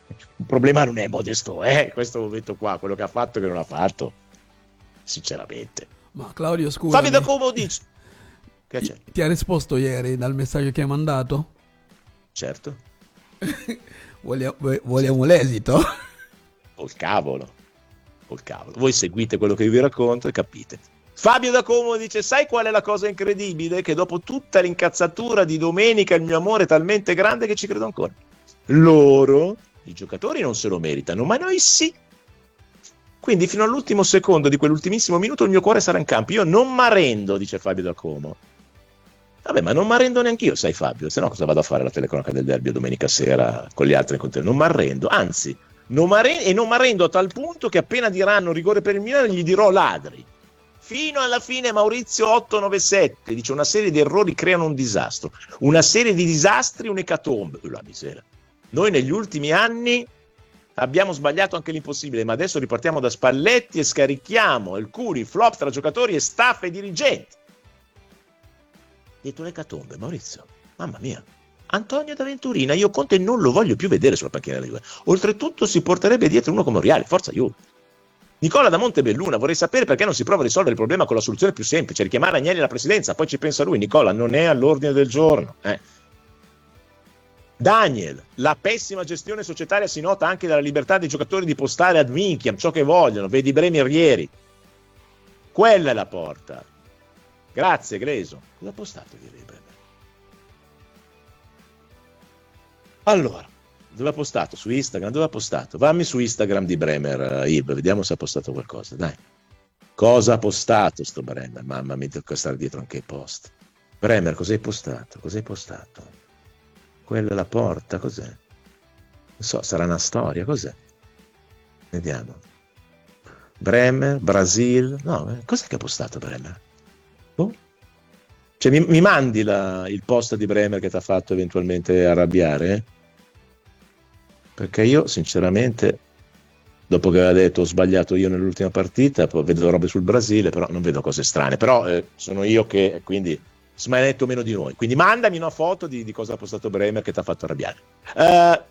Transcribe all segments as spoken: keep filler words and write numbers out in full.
Il problema non è Modesto, eh, in questo momento qua, quello che ha fatto e che non ha fatto, sinceramente. Ma Claudio, Fabio da scusami, Como dice, che c'è? ti ha risposto ieri dal messaggio che hai mandato? Certo, Vogliamo, vogliamo l'esito? col cavolo, col cavolo. Voi seguite quello che io vi racconto e capite. Fabio da Como dice, sai qual è la cosa incredibile? Che dopo tutta l'incazzatura di domenica il mio amore è talmente grande che ci credo ancora. Loro, i giocatori, non se lo meritano, ma noi sì. Quindi fino all'ultimo secondo di quell'ultimissimo minuto il mio cuore sarà in campo. Io non m'arrendo, dice Fabio da Como. Vabbè, ma non m'arrendo neanch'io, sai Fabio, se no cosa vado a fare la telecronaca del derby domenica sera con gli altri incontri? Non m'arrendo, anzi, non m'arrendo, e non m'arrendo a tal punto che appena diranno rigore per il Milan gli dirò ladri. Fino alla fine Maurizio otto nove sette dice una serie di errori creano un disastro, una serie di disastri un'ecatombe. La miseria. Noi negli ultimi anni abbiamo sbagliato anche l'impossibile, ma adesso ripartiamo da Spalletti e scarichiamo il curi, flop tra giocatori e staff e dirigenti. Dietro l'ecatombe, Maurizio, mamma mia. Antonio da Venturina, io Conte non lo voglio più vedere sulla panchina della Juve. Oltretutto si porterebbe dietro uno come Oriale, forza Juve. Nicola da Montebelluna, vorrei sapere perché non si prova a risolvere il problema con la soluzione più semplice, richiamare Agnelli alla presidenza, poi ci pensa lui. Nicola, non è all'ordine del giorno. Eh. Daniel, la pessima gestione societaria si nota anche dalla libertà dei giocatori di postare ad minchiam ciò che vogliono, vedi Bremer ieri. Quella è la porta. Grazie, Greso. Cosa ha postato ieri Bremer? Allora, dove ha postato? Su Instagram? Dove ha postato? Vammi su Instagram di Bremer, uh, Ib, vediamo se ha postato qualcosa, dai. Cosa ha postato sto Bremer? Mamma mia, tocca stare dietro anche i post. Bremer, cosa hai postato? Cosa hai postato? Quella è la porta, cos'è? Non so, sarà una storia, cos'è? Vediamo. Bremer, Brasil, no, eh, cos'è che ha postato Bremer? Oh? Cioè, mi, mi mandi la, il post di Bremer che ti ha fatto eventualmente arrabbiare? Eh? Perché io, sinceramente, dopo che aveva detto ho sbagliato io nell'ultima partita, poi vedo robe sul Brasile, però non vedo cose strane. Però eh, sono io che, quindi, smanetto meno di noi. Quindi mandami una foto di, di cosa ha postato Bremer che ti ha fatto arrabbiare. Uh,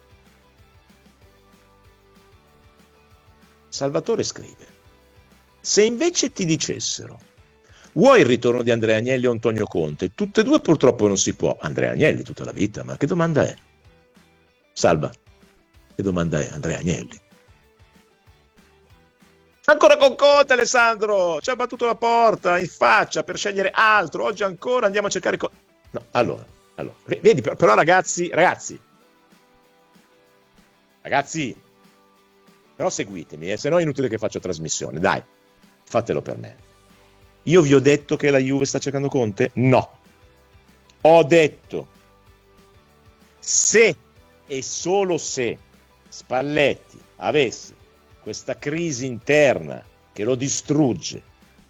Salvatore scrive, se invece ti dicessero vuoi il ritorno di Andrea Agnelli o Antonio Conte? Tutte e due purtroppo non si può. Andrea Agnelli tutta la vita, ma che domanda è? Salva, che domanda è Andrea Agnelli? Ancora con Conte, Alessandro, ci ha battuto la porta in faccia per scegliere altro. Oggi ancora andiamo a cercare co- no, allora, allora, vedi, però ragazzi, ragazzi, ragazzi, però seguitemi, eh, se no è inutile che faccio trasmissione, dai, fatelo per me. Io vi ho detto che la Juve sta cercando Conte? No. Ho detto se e solo se Spalletti avesse questa crisi interna che lo distrugge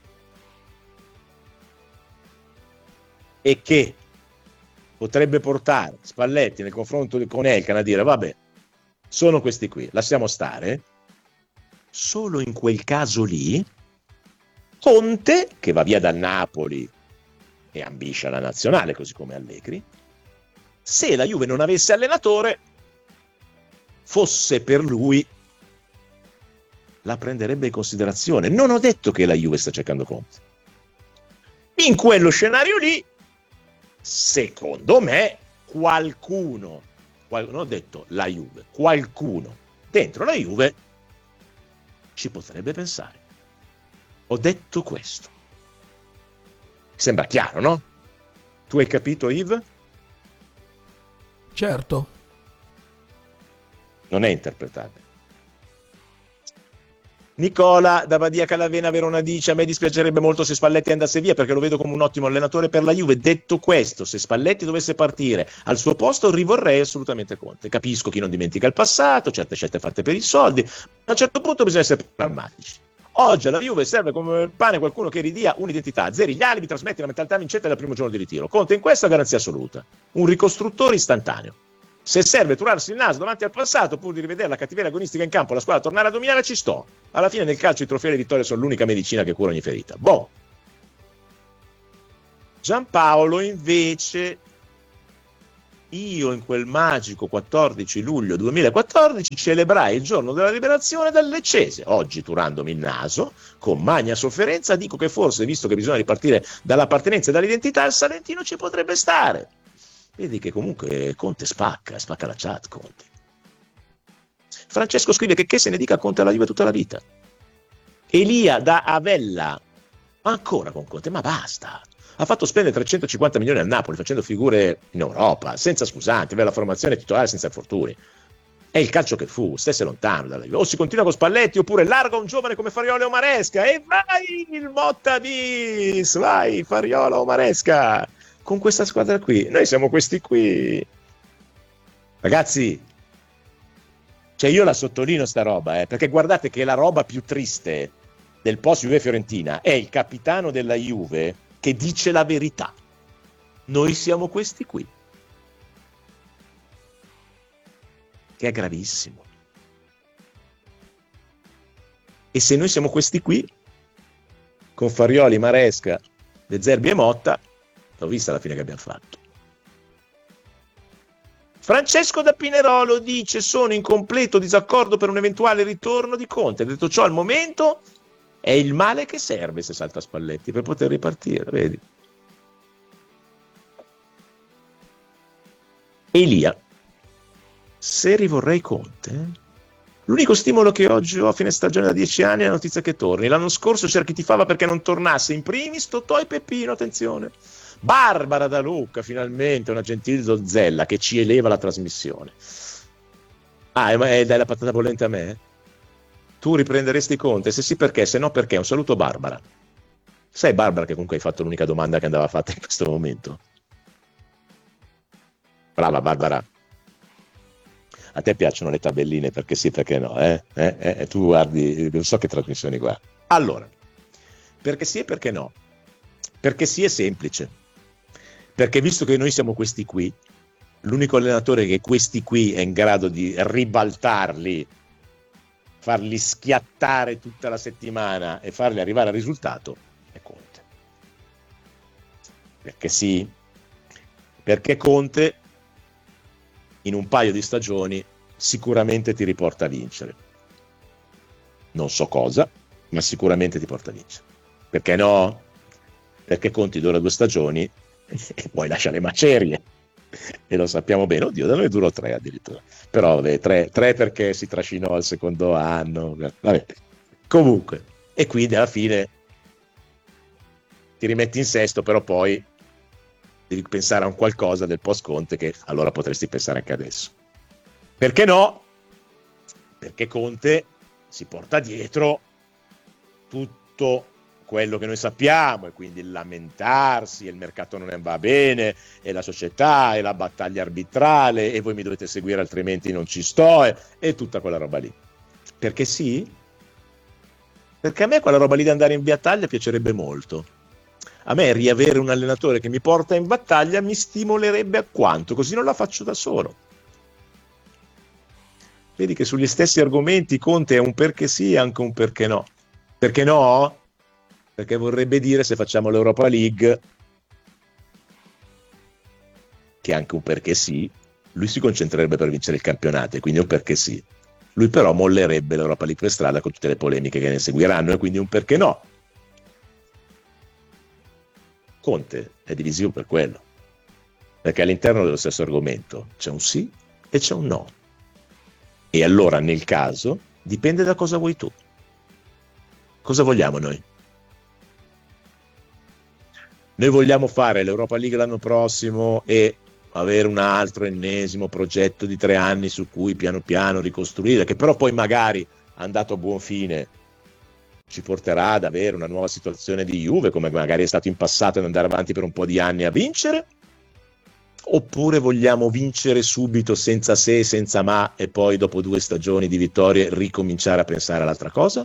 e che potrebbe portare Spalletti nel confronto con Elkan a dire vabbè, sono questi qui, lasciamo stare, solo in quel caso lì Conte, che va via dal Napoli e ambisce alla nazionale, così come Allegri, se la Juve non avesse allenatore, fosse per lui, la prenderebbe in considerazione. Non ho detto che la Juve sta cercando Conte. In quello scenario lì, secondo me, qualcuno, qual- non ho detto la Juve, qualcuno dentro la Juve ci potrebbe pensare. Ho detto questo. Sembra chiaro, no? Tu hai capito, Yves? Certo. Non è interpretabile. Nicola da Badia Calavena Verona dice a me dispiacerebbe molto se Spalletti andasse via perché lo vedo come un ottimo allenatore per la Juve. Detto questo, se Spalletti dovesse partire al suo posto rivorrei assolutamente Conte. Capisco chi non dimentica il passato, certe scelte fatte per i soldi, ma a un certo punto bisogna essere pragmatici. Oggi alla Juve serve come il pane qualcuno che ridia un'identità, zeri gli alibi, trasmetti la mentalità vincente dal primo giorno di ritiro. Conte in questa garanzia assoluta, un ricostruttore istantaneo. Se serve turarsi il naso davanti al passato pur di rivedere la cattiveria agonistica in campo, la squadra tornare a dominare, ci sto. Alla fine nel calcio i trofei e le vittorie sono l'unica medicina che cura ogni ferita. Boh. Giampaolo invece io in quel magico quattordici luglio duemilaquattordici celebrai il giorno della liberazione dal Leccese. Oggi, turandomi il naso, con magna sofferenza, dico che forse, visto che bisogna ripartire dall'appartenenza e dall'identità, il salentino ci potrebbe stare. Vedi che comunque Conte spacca, spacca la chat Conte. Francesco scrive che che se ne dica Conte alla Juve tutta la vita. Elia da Avella, ma ancora con Conte, ma basta. Ha fatto spendere trecentocinquanta milioni al Napoli facendo figure in Europa, senza scusanti, aveva la formazione titolare senza infortuni. È il calcio che fu, stesse lontano dalla Juve. O si continua con Spalletti oppure larga un giovane come Fariola o Maresca e vai il Motta bis, vai Fariola o Maresca. Con questa squadra qui, noi siamo questi qui. Ragazzi, cioè io la sottolineo sta roba, eh, perché guardate che la roba più triste del post Juve Fiorentina è il capitano della Juve che dice la verità. Noi siamo questi qui. Che è gravissimo. E se noi siamo questi qui, con Farioli, Maresca, De Zerbi e Motta, l'ho vista la fine che abbiamo fatto. Francesco da Pinerolo dice: sono in completo disaccordo per un eventuale ritorno di Conte. Detto ciò, al momento è il male che serve se salta Spalletti per poter ripartire, vedi? Elia, se rivorrei Conte, l'unico stimolo che oggi ho a fine stagione da dieci anni è la notizia che torni. L'anno scorso c'era chi tifava perché non tornasse, in primis Totò e Peppino, attenzione. Barbara da Lucca, finalmente una gentile donzella che ci eleva la trasmissione. Ah, e dai la patata bollente a me? Tu riprenderesti Conte? Se sì, perché? Se no, perché? Un saluto Barbara. Sai Barbara che comunque hai fatto l'unica domanda che andava fatta in questo momento? Brava Barbara. A te piacciono le tabelline perché sì, perché no? Eh? Eh? Eh? Tu guardi, non so che trasmissioni guardi. Allora, perché sì e perché no? Perché sì è semplice. Perché visto che noi siamo questi qui, l'unico allenatore che questi qui è in grado di ribaltarli, farli schiattare tutta la settimana e farli arrivare al risultato è Conte. Perché sì, perché Conte in un paio di stagioni sicuramente ti riporta a vincere. Non so cosa, ma sicuramente ti porta a vincere. Perché no? Perché Conte dura due stagioni e poi lascia le macerie. E lo sappiamo bene, oddio, da noi durò tre addirittura, però vabbè, tre, tre perché si trascinò al secondo anno, vabbè. Comunque, e quindi alla fine ti rimetti in sesto, però poi devi pensare a un qualcosa del post Conte che allora potresti pensare anche adesso. Perché no? Perché Conte si porta dietro tutto quello che noi sappiamo, e quindi il lamentarsi, e il mercato non ne va bene, e la società, e la battaglia arbitrale, e voi mi dovete seguire altrimenti non ci sto, e, e tutta quella roba lì. Perché sì? Perché a me quella roba lì di andare in battaglia piacerebbe molto. A me riavere un allenatore che mi porta in battaglia mi stimolerebbe alquanto, così non la faccio da solo. Vedi che sugli stessi argomenti Conte è un perché sì e anche un perché no. Perché no? Perché vorrebbe dire, se facciamo l'Europa League, che è anche un perché sì, lui si concentrerebbe per vincere il campionato, e quindi un perché sì. Lui però mollerebbe l'Europa League per strada con tutte le polemiche che ne seguiranno, e quindi un perché no. Conte è divisivo per quello, perché all'interno dello stesso argomento c'è un sì e c'è un no. E allora, nel caso, dipende da cosa vuoi tu. Cosa vogliamo noi? Noi vogliamo fare l'Europa League l'anno prossimo e avere un altro ennesimo progetto di tre anni su cui piano piano ricostruire, che però poi magari, andato a buon fine, ci porterà ad avere una nuova situazione di Juve, come magari è stato in passato, e andare avanti per un po' di anni a vincere? Oppure vogliamo vincere subito, senza se e senza ma, e poi dopo due stagioni di vittorie ricominciare a pensare all'altra cosa?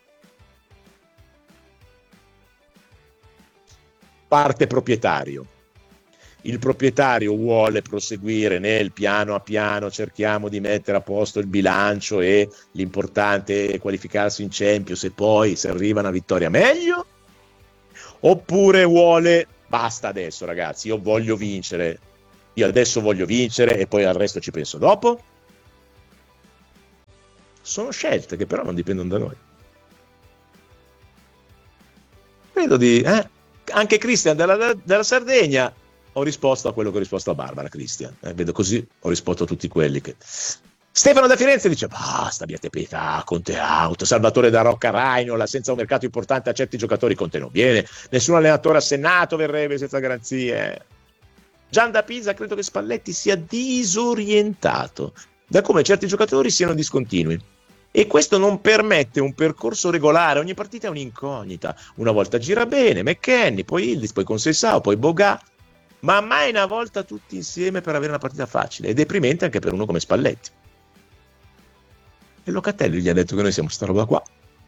Parte proprietario. Il proprietario vuole proseguire nel piano a piano, cerchiamo di mettere a posto il bilancio e l'importante è qualificarsi in Champions e poi se arriva una vittoria meglio? Oppure vuole, basta adesso ragazzi, io voglio vincere, io adesso voglio vincere e poi al resto ci penso dopo. Sono scelte che però non dipendono da noi. Credo di... Eh? Anche Cristian della, della Sardegna, ho risposto a quello che ho risposto a Barbara, Cristian. Eh, vedo così, ho risposto a tutti quelli che... Stefano da Firenze dice, basta, abbiate pietà, Conte out, Salvatore da Rocca Rainola, senza un mercato importante a certi giocatori Conte non viene, nessun allenatore assegnato verrebbe senza garanzie. Gian da Pisa, credo che Spalletti sia disorientato da come certi giocatori siano discontinui. E questo non permette un percorso regolare, ogni partita è un'incognita. Una volta gira bene, McKennie, poi Ildiz, poi Conceição, poi Boga, ma mai una volta tutti insieme per avere una partita facile. È deprimente anche per uno come Spalletti. E Locatelli gli ha detto che noi siamo sta roba qua.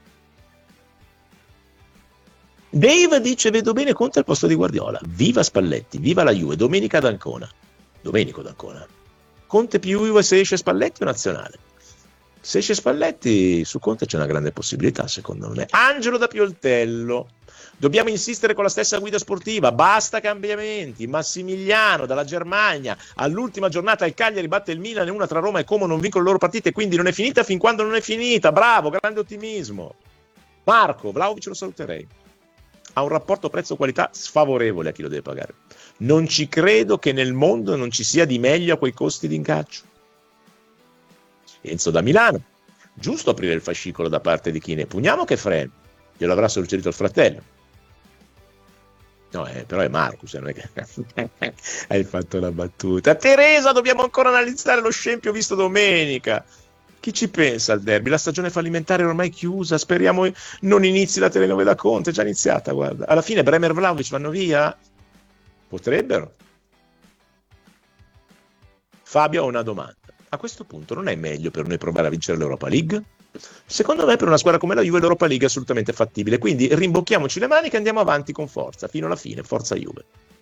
Dave dice, vedo bene Conte al posto di Guardiola. Viva Spalletti, viva la Juve, domenica ad Ancona. Domenico ad Ancona. Conte più Juve se esce Spalletti o Nazionale? Se esce Spalletti, su Conte c'è una grande possibilità, secondo me. Angelo da Pioltello. Dobbiamo insistere con la stessa guida sportiva, basta cambiamenti. Massimiliano dalla Germania, all'ultima giornata il Cagliari batte il Milan e una tra Roma e Como non vincono le loro partite, quindi non è finita fin quando non è finita. Bravo, grande ottimismo. Marco, Vlahovic lo saluterei. Ha un rapporto prezzo-qualità sfavorevole a chi lo deve pagare. Non ci credo che nel mondo non ci sia di meglio a quei costi di ingaggio. Enzo da Milano, giusto aprire il fascicolo da parte di chi ne pugniamo che freno, glielo avrà suggerito il fratello. No, eh, però è Marcus, non è che hai fatto la battuta. Teresa, dobbiamo ancora analizzare lo scempio visto domenica. Chi ci pensa al derby? La stagione fallimentare è ormai chiusa, speriamo non inizi la telenovela Conte, è già iniziata, guarda. Alla fine Bremer e Vlahovic vanno via? Potrebbero. Fabio ha una domanda. A questo punto non è meglio per noi provare a vincere l'Europa League? Secondo me per una squadra come la Juve l'Europa League è assolutamente fattibile, quindi rimbocchiamoci le maniche e andiamo avanti con forza, fino alla fine, forza Juve.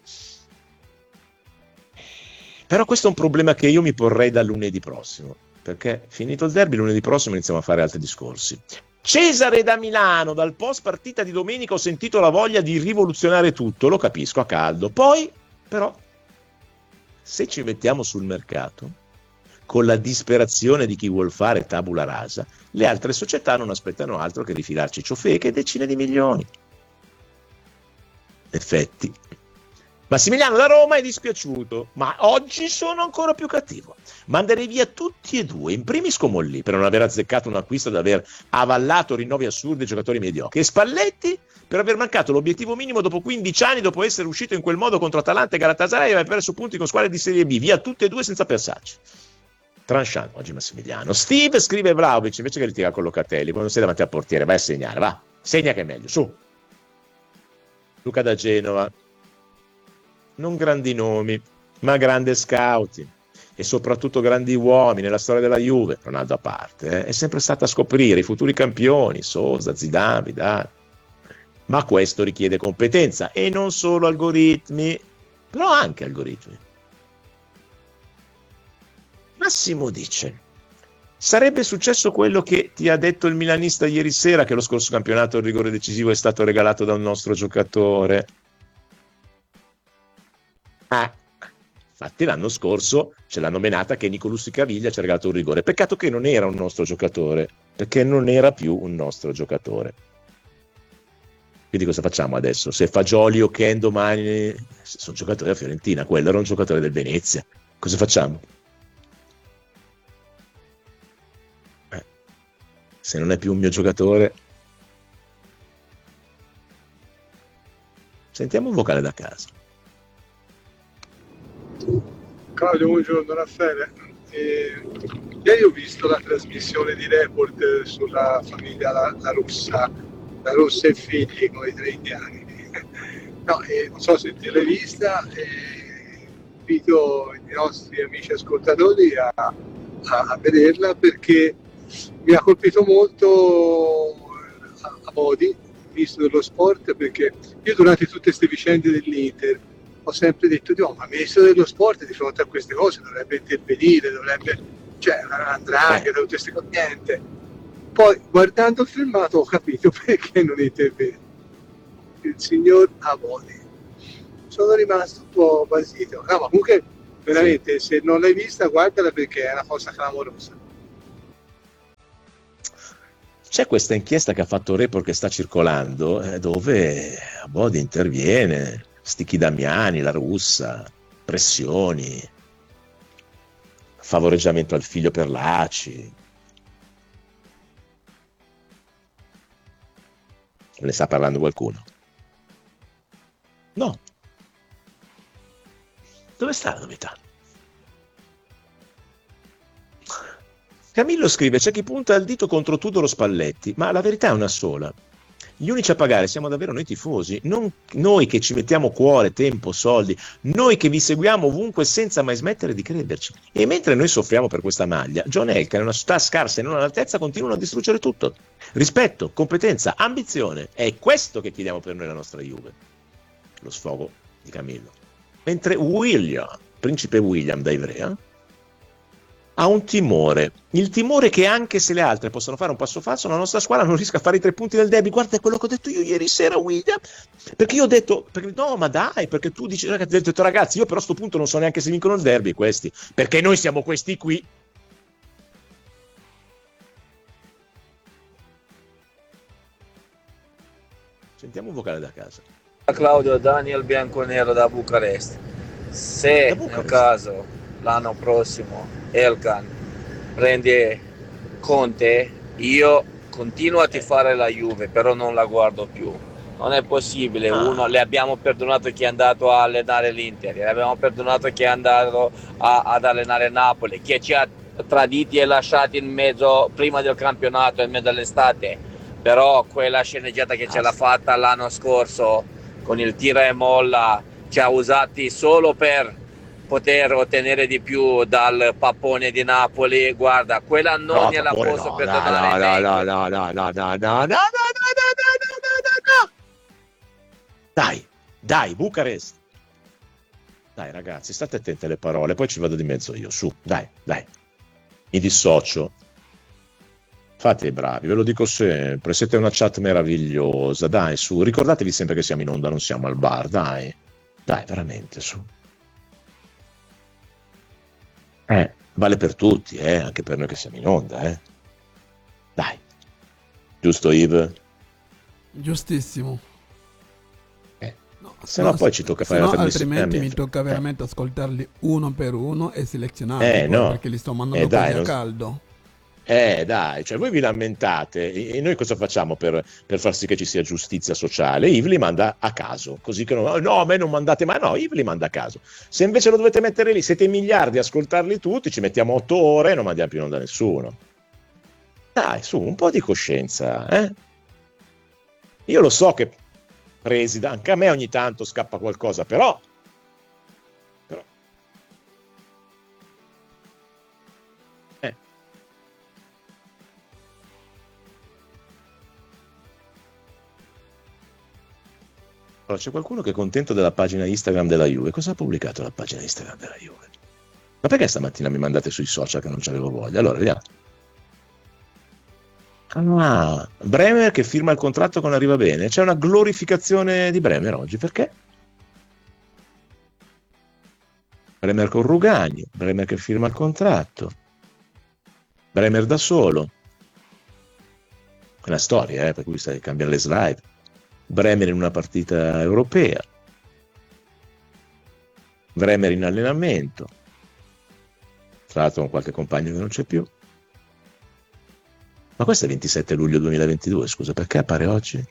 Però questo è un problema che io mi porrei da lunedì prossimo, perché finito il derby lunedì prossimo iniziamo a fare altri discorsi. Cesare da Milano, dal post partita di domenica ho sentito la voglia di rivoluzionare tutto, lo capisco a caldo, poi però se ci mettiamo sul mercato con la disperazione di chi vuol fare tabula rasa, le altre società non aspettano altro che rifilarci ciofeche e decine di milioni. Effetti. Massimiliano da Roma è dispiaciuto, ma oggi sono ancora più cattivo. Manderei via tutti e due, in primis Comolli, per non aver azzeccato un acquisto ed aver avallato rinnovi assurdi ai giocatori mediocri, e Spalletti per aver mancato l'obiettivo minimo dopo quindici anni, dopo essere uscito in quel modo contro Atalanta e Galatasaray e aver perso punti con squadre di Serie B. Via tutte e due senza pensarci. Tranchant oggi Massimiliano. Steve scrive Vlahovic invece che litiga con Locatelli quando sei davanti al portiere, vai a segnare, va, segna che è meglio, su. Luca da Genova, non grandi nomi ma grande scouting e soprattutto grandi uomini nella storia della Juve, Ronaldo a parte, eh, è sempre stata a scoprire i futuri campioni, Sosa, Zidane, Vidal, ma questo richiede competenza e non solo algoritmi, però anche algoritmi. Massimo dice, sarebbe successo quello che ti ha detto il milanista ieri sera, che lo scorso campionato il rigore decisivo è stato regalato da un nostro giocatore. Ah, infatti l'anno scorso ce l'hanno menata che Nicolussi Caviglia ci ha regalato un rigore. Peccato che non era un nostro giocatore, perché non era più un nostro giocatore. Quindi cosa facciamo adesso? Se Fagioli o Ken domani sono giocatori della Fiorentina, quello era un giocatore del Venezia, cosa facciamo? Eh, se non è più un mio giocatore, sentiamo un vocale da casa. Claudio, buongiorno, Raffaele. Eh, ieri ho visto la trasmissione di Report sulla famiglia La, la Russa, La Russa e figli con i tre indiani. No, eh, non so se te l'hai vista, eh, invito i nostri amici ascoltatori a, a, a vederla perché mi ha colpito molto a, a Modi, visto dello sport, perché io durante tutte queste vicende dell'Inter ho sempre detto, Dio, ma il ministro dello sport di fronte a queste cose dovrebbe intervenire, dovrebbe, cioè, andrà che tutte queste cose, niente. Poi, guardando il filmato, ho capito perché non interviene. Il signor Amodi. Sono rimasto un po' basito. No, ma comunque veramente, sì. Se non l'hai vista, guardala perché è una cosa clamorosa. C'è questa inchiesta che ha fatto Report che sta circolando, eh, dove Abodi interviene, Stichi Damiani, La Russa, pressioni, favoreggiamento al figlio per l'Aci. Ne sta parlando qualcuno? No. Dove sta la novità? Camillo scrive: c'è chi punta il dito contro Tudor Spalletti, ma la verità è una sola. Gli unici a pagare siamo davvero noi tifosi, non noi che ci mettiamo cuore, tempo, soldi, noi che vi seguiamo ovunque senza mai smettere di crederci. E mentre noi soffriamo per questa maglia, John Elkann e una società scarsa e non all'altezza continuano a distruggere tutto. Rispetto, competenza, ambizione, è questo che chiediamo per noi la nostra Juve. Lo sfogo di Camillo. Mentre William, principe William da Ivrea, ha un timore, il timore che anche se le altre possono fare un passo falso, la nostra squadra non riesca a fare i tre punti del derby. Guarda, è quello che ho detto io ieri sera, William, perché io ho detto, perché, no ma dai, perché tu dici, ragazzi, ho detto, ragazzi, io però a sto punto non so neanche se vincono il derby questi, perché noi siamo questi qui. Sentiamo un vocale da casa. Claudio, Daniel Bianconero da Bucarest. Se Da Bucarest. nel caso l'anno prossimo Elkann prende Conte, io continuo a tifare la Juve, però non la guardo più. Non è possibile. Ah. Uno, le abbiamo perdonato chi è andato a allenare l'Inter, le abbiamo perdonato chi è andato a, ad allenare Napoli, chi ci ha traditi e lasciati in mezzo prima del campionato, in mezzo all'estate. Però quella sceneggiata che ce l'ha fatta l'anno scorso con il tira e molla ci ha usati solo per poter ottenere di più dal pappone di Napoli. Guarda, quella non No, gliela Pappone, posso no, perdonare. no, no, no, no, no, no, no, no, no, no, no, no, no. Dai, dai, Bucarest. Dai ragazzi, state attenti alle parole, poi ci vado di mezzo io, su, dai, dai. Mi dissocio. Fate i bravi, ve lo dico sempre, siete una chat meravigliosa, dai, su, ricordatevi sempre che siamo in onda, non siamo al bar, dai. Dai, veramente, su. Eh, vale per tutti, eh, anche per noi che siamo in onda, eh. Dai. Giusto, Yves? Giustissimo. Eh. No, Se no poi ci tocca fare no, la trasmissione. altrimenti Eh, mi tocca veramente eh. ascoltarli uno per uno e selezionarli, Eh, poi, no. perché li sto mandando Eh, dai, così a non- caldo. Eh dai, cioè voi vi lamentate e e noi cosa facciamo per, per far sì che ci sia giustizia sociale? Yves li manda a caso, così che non, no, a me non mandate mai, no, Yves li manda a caso. Se invece lo dovete mettere lì, siete miliardi a ascoltarli tutti, ci mettiamo otto ore e non mandiamo più in onda nessuno. Dai, su, un po' di coscienza, eh? Io lo so che presida, anche a me ogni tanto scappa qualcosa, però... però... Eh. Allora, c'è qualcuno che è contento della pagina Instagram della Juve. Cosa ha pubblicato la pagina Instagram della Juve? Ma perché stamattina mi mandate sui social che non c'avevo voglia? Allora, vediamo. Ah, Bremer che firma il contratto con Arriva Bene. C'è una glorificazione di Bremer oggi. Perché? Bremer con Rugani, Bremer che firma il contratto. Bremer da solo. È una storia, eh, per cui stai cambiando le slide. Bremer in una partita europea, Bremer in allenamento, tra l'altro con qualche compagno che non c'è più. Ma questo è ventisette luglio duemilaventidue, scusa, perché appare oggi?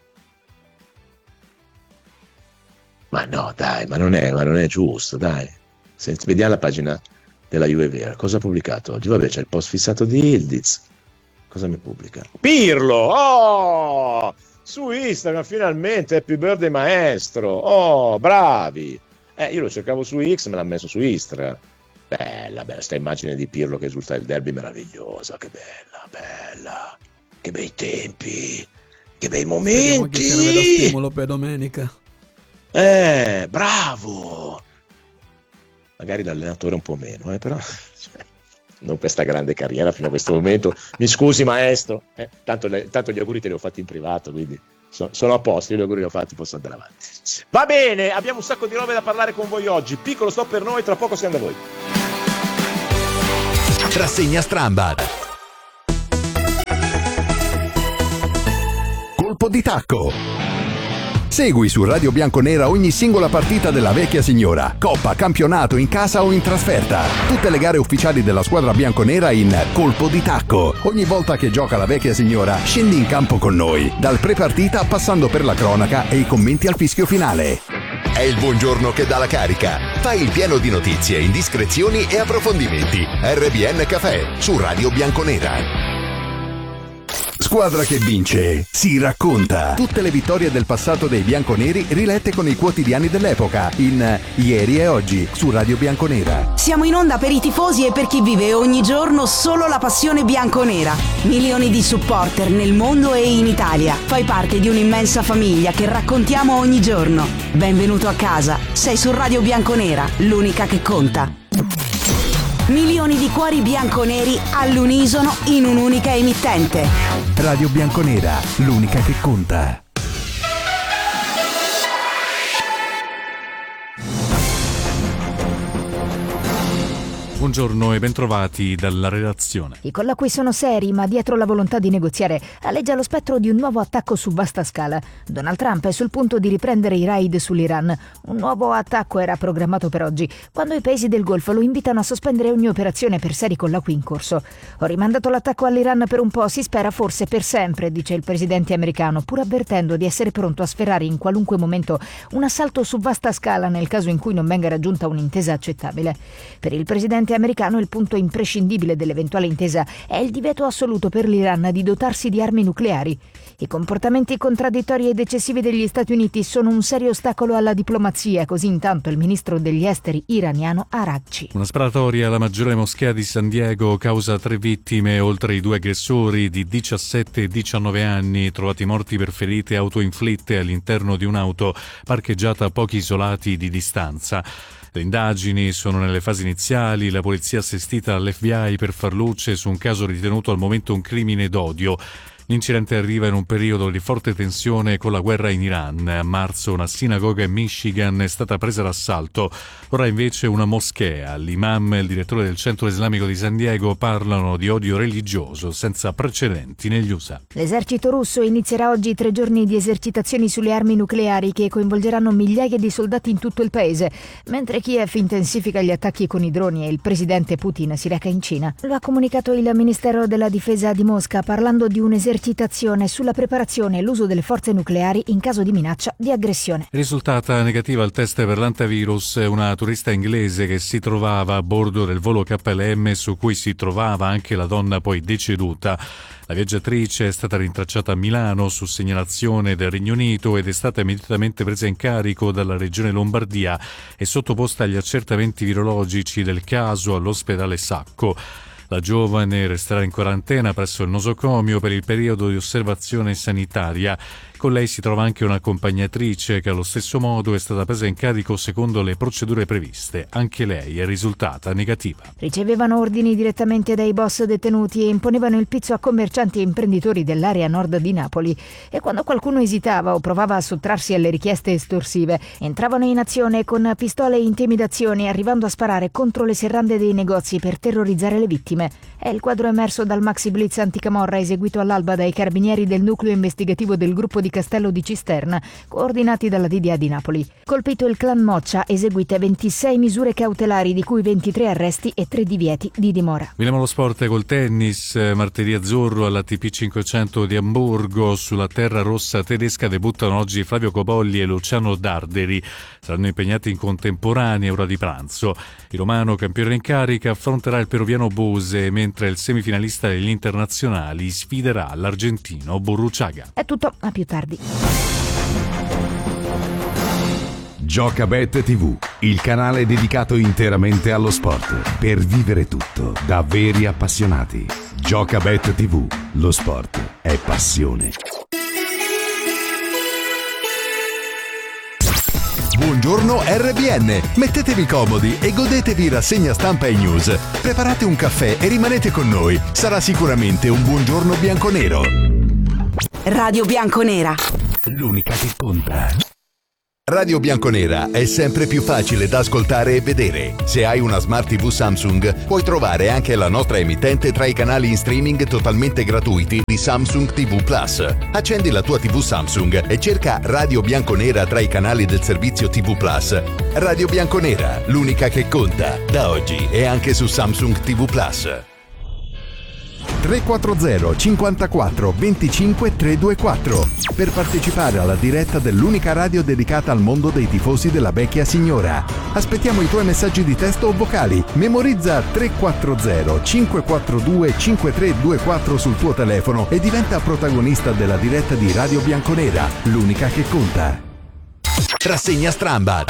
Ma no, dai, ma non è, ma non è giusto, dai. Se, vediamo la pagina della Juve Vera, cosa ha pubblicato oggi? Vabbè, c'è il post fissato di Ildiz. Cosa mi pubblica? Pirlo! Oh! Su Instagram finalmente Happy Birthday maestro, oh bravi, eh, io lo cercavo su X, me l'ha messo su Instagram. Bella, bella sta immagine di Pirlo che esulta il derby, meravigliosa, che bella, bella, che bei tempi, che bei Speriamo che serve da momenti, stimolo per domenica. eh bravo, magari l'allenatore un po' meno, eh, però non questa grande carriera fino a questo momento. Mi scusi maestro, eh, tanto, le, tanto gli auguri te li ho fatti in privato, quindi So, sono a posto, io gli auguri li ho fatti, posso andare avanti. Va bene, abbiamo un sacco di robe da parlare con voi oggi. Piccolo stop per noi, tra poco siamo da voi. Rassegna Stramba. Colpo di tacco. Segui su Radio Bianconera ogni singola partita della vecchia signora, coppa, campionato, in casa o in trasferta. Tutte le gare ufficiali della squadra bianconera in Colpo di tacco. Ogni volta che gioca la vecchia signora, scendi in campo con noi, dal pre-partita passando per la cronaca e i commenti al fischio finale. È il buongiorno che dà la carica. Fai il pieno di notizie, indiscrezioni e approfondimenti. R B N Café su Radio Bianconera. Squadra che vince si racconta. Tutte le vittorie del passato dei bianconeri rilette con i quotidiani dell'epoca in Ieri e Oggi su Radio Bianconera. Siamo in onda per i tifosi e per chi vive ogni giorno solo la passione bianconera. Milioni di supporter nel mondo e in Italia. Fai parte di un'immensa famiglia che raccontiamo ogni giorno. Benvenuto a casa. Sei su Radio Bianconera, l'unica che conta. Milioni di cuori bianconeri all'unisono in un'unica emittente. Radio Bianconera, l'unica che conta. Buongiorno e bentrovati dalla redazione. I colloqui sono seri, ma dietro la volontà di negoziare aleggia lo spettro di un nuovo attacco su vasta scala. Donald Trump è sul punto di riprendere i raid sull'Iran. Un nuovo attacco era programmato per oggi, quando i paesi del Golfo lo invitano a sospendere ogni operazione per seri colloqui in corso. Ho rimandato l'attacco all'Iran per un po', si spera forse per sempre, dice il presidente americano, pur avvertendo di essere pronto a sferrare in qualunque momento un assalto su vasta scala nel caso in cui non venga raggiunta un'intesa accettabile. Per il presidente americano il punto imprescindibile dell'eventuale intesa è il divieto assoluto per l'Iran di dotarsi di armi nucleari. I comportamenti contraddittori ed eccessivi degli Stati Uniti sono un serio ostacolo alla diplomazia, così intanto il ministro degli esteri iraniano Araghchi. Una sparatoria alla maggiore moschea di San Diego causa tre vittime, oltre i due aggressori di diciassette e diciannove anni, trovati morti per ferite autoinflitte all'interno di un'auto parcheggiata a pochi isolati di distanza. Le indagini sono nelle fasi iniziali, la polizia assistita all'F B I per far luce su un caso ritenuto al momento un crimine d'odio. L'incidente arriva in un periodo di forte tensione con la guerra in Iran. A marzo una sinagoga in Michigan è stata presa d'assalto. Ora invece una moschea. L'imam e il direttore del centro islamico di San Diego parlano di odio religioso senza precedenti negli U S A. L'esercito russo inizierà oggi tre giorni di esercitazioni sulle armi nucleari che coinvolgeranno migliaia di soldati in tutto il paese, mentre Kiev intensifica gli attacchi con i droni e il presidente Putin si reca in Cina. Lo ha comunicato il Ministero della Difesa di Mosca parlando di un'esercitazione esercitazione sulla preparazione e l'uso delle forze nucleari in caso di minaccia di aggressione. Risultata negativa al test per l'antivirus una turista inglese che si trovava a bordo del volo K L M su cui si trovava anche la donna poi deceduta. La viaggiatrice è stata rintracciata a Milano su segnalazione del Regno Unito ed è stata immediatamente presa in carico dalla regione Lombardia e sottoposta agli accertamenti virologici del caso all'ospedale Sacco. La giovane resterà in quarantena presso il nosocomio per il periodo di osservazione sanitaria. Con lei si trova anche un'accompagnatrice che allo stesso modo è stata presa in carico secondo le procedure previste. Anche lei è risultata negativa. Ricevevano ordini direttamente dai boss detenuti e imponevano il pizzo a commercianti e imprenditori dell'area nord di Napoli. E quando qualcuno esitava o provava a sottrarsi alle richieste estorsive, entravano in azione con pistole e intimidazioni, arrivando a sparare contro le serrande dei negozi per terrorizzare le vittime. È il quadro emerso dal maxi blitz anticamorra eseguito all'alba dai carabinieri del nucleo investigativo del gruppo di Castello di Cisterna, coordinati dalla D D A di Napoli. Colpito il clan Moccia, eseguite ventisei misure cautelari, di cui ventitré arresti e tre divieti di dimora. Veniamo allo sport col tennis. Martedì azzurro all'A T P cinquecento di Amburgo. Sulla terra rossa tedesca debuttano oggi Flavio Cobolli e Luciano Darderi. Saranno impegnati in contemporanea ora di pranzo. Il romano campione in carica affronterà il peruviano Bose, mentre il semifinalista degli internazionali sfiderà l'argentino Burruchaga. È tutto, a più tardi. Giocabet tivù, il canale dedicato interamente allo sport, per vivere tutto da veri appassionati. Giocabet tivù, lo sport è passione. Buongiorno R B N, mettetevi comodi e godetevi rassegna stampa e news. Preparate un caffè e rimanete con noi, sarà sicuramente un buongiorno bianconero. Radio Bianconera. l'unica che conta. Radio Bianconera è sempre più facile da ascoltare e vedere. Se hai una Smart tivù Samsung, puoi trovare anche la nostra emittente tra i canali in streaming totalmente gratuiti di Samsung tivù Plus. Accendi la tua tivù Samsung e cerca Radio Bianconera tra i canali del servizio tivù Plus. Radio Bianconera, l'unica che conta, da oggi e anche su Samsung tivù Plus. tre quattro zero cinquantaquattro venticinque trecentoventiquattro per partecipare alla diretta dell'unica radio dedicata al mondo dei tifosi della vecchia signora. Aspettiamo i tuoi messaggi di testo o vocali. Memorizza tre quattro zero cinque quattro due cinque tre due quattro sul tuo telefono e diventa protagonista della diretta di Radio Bianconera, l'unica che conta. Rassegna Strambad.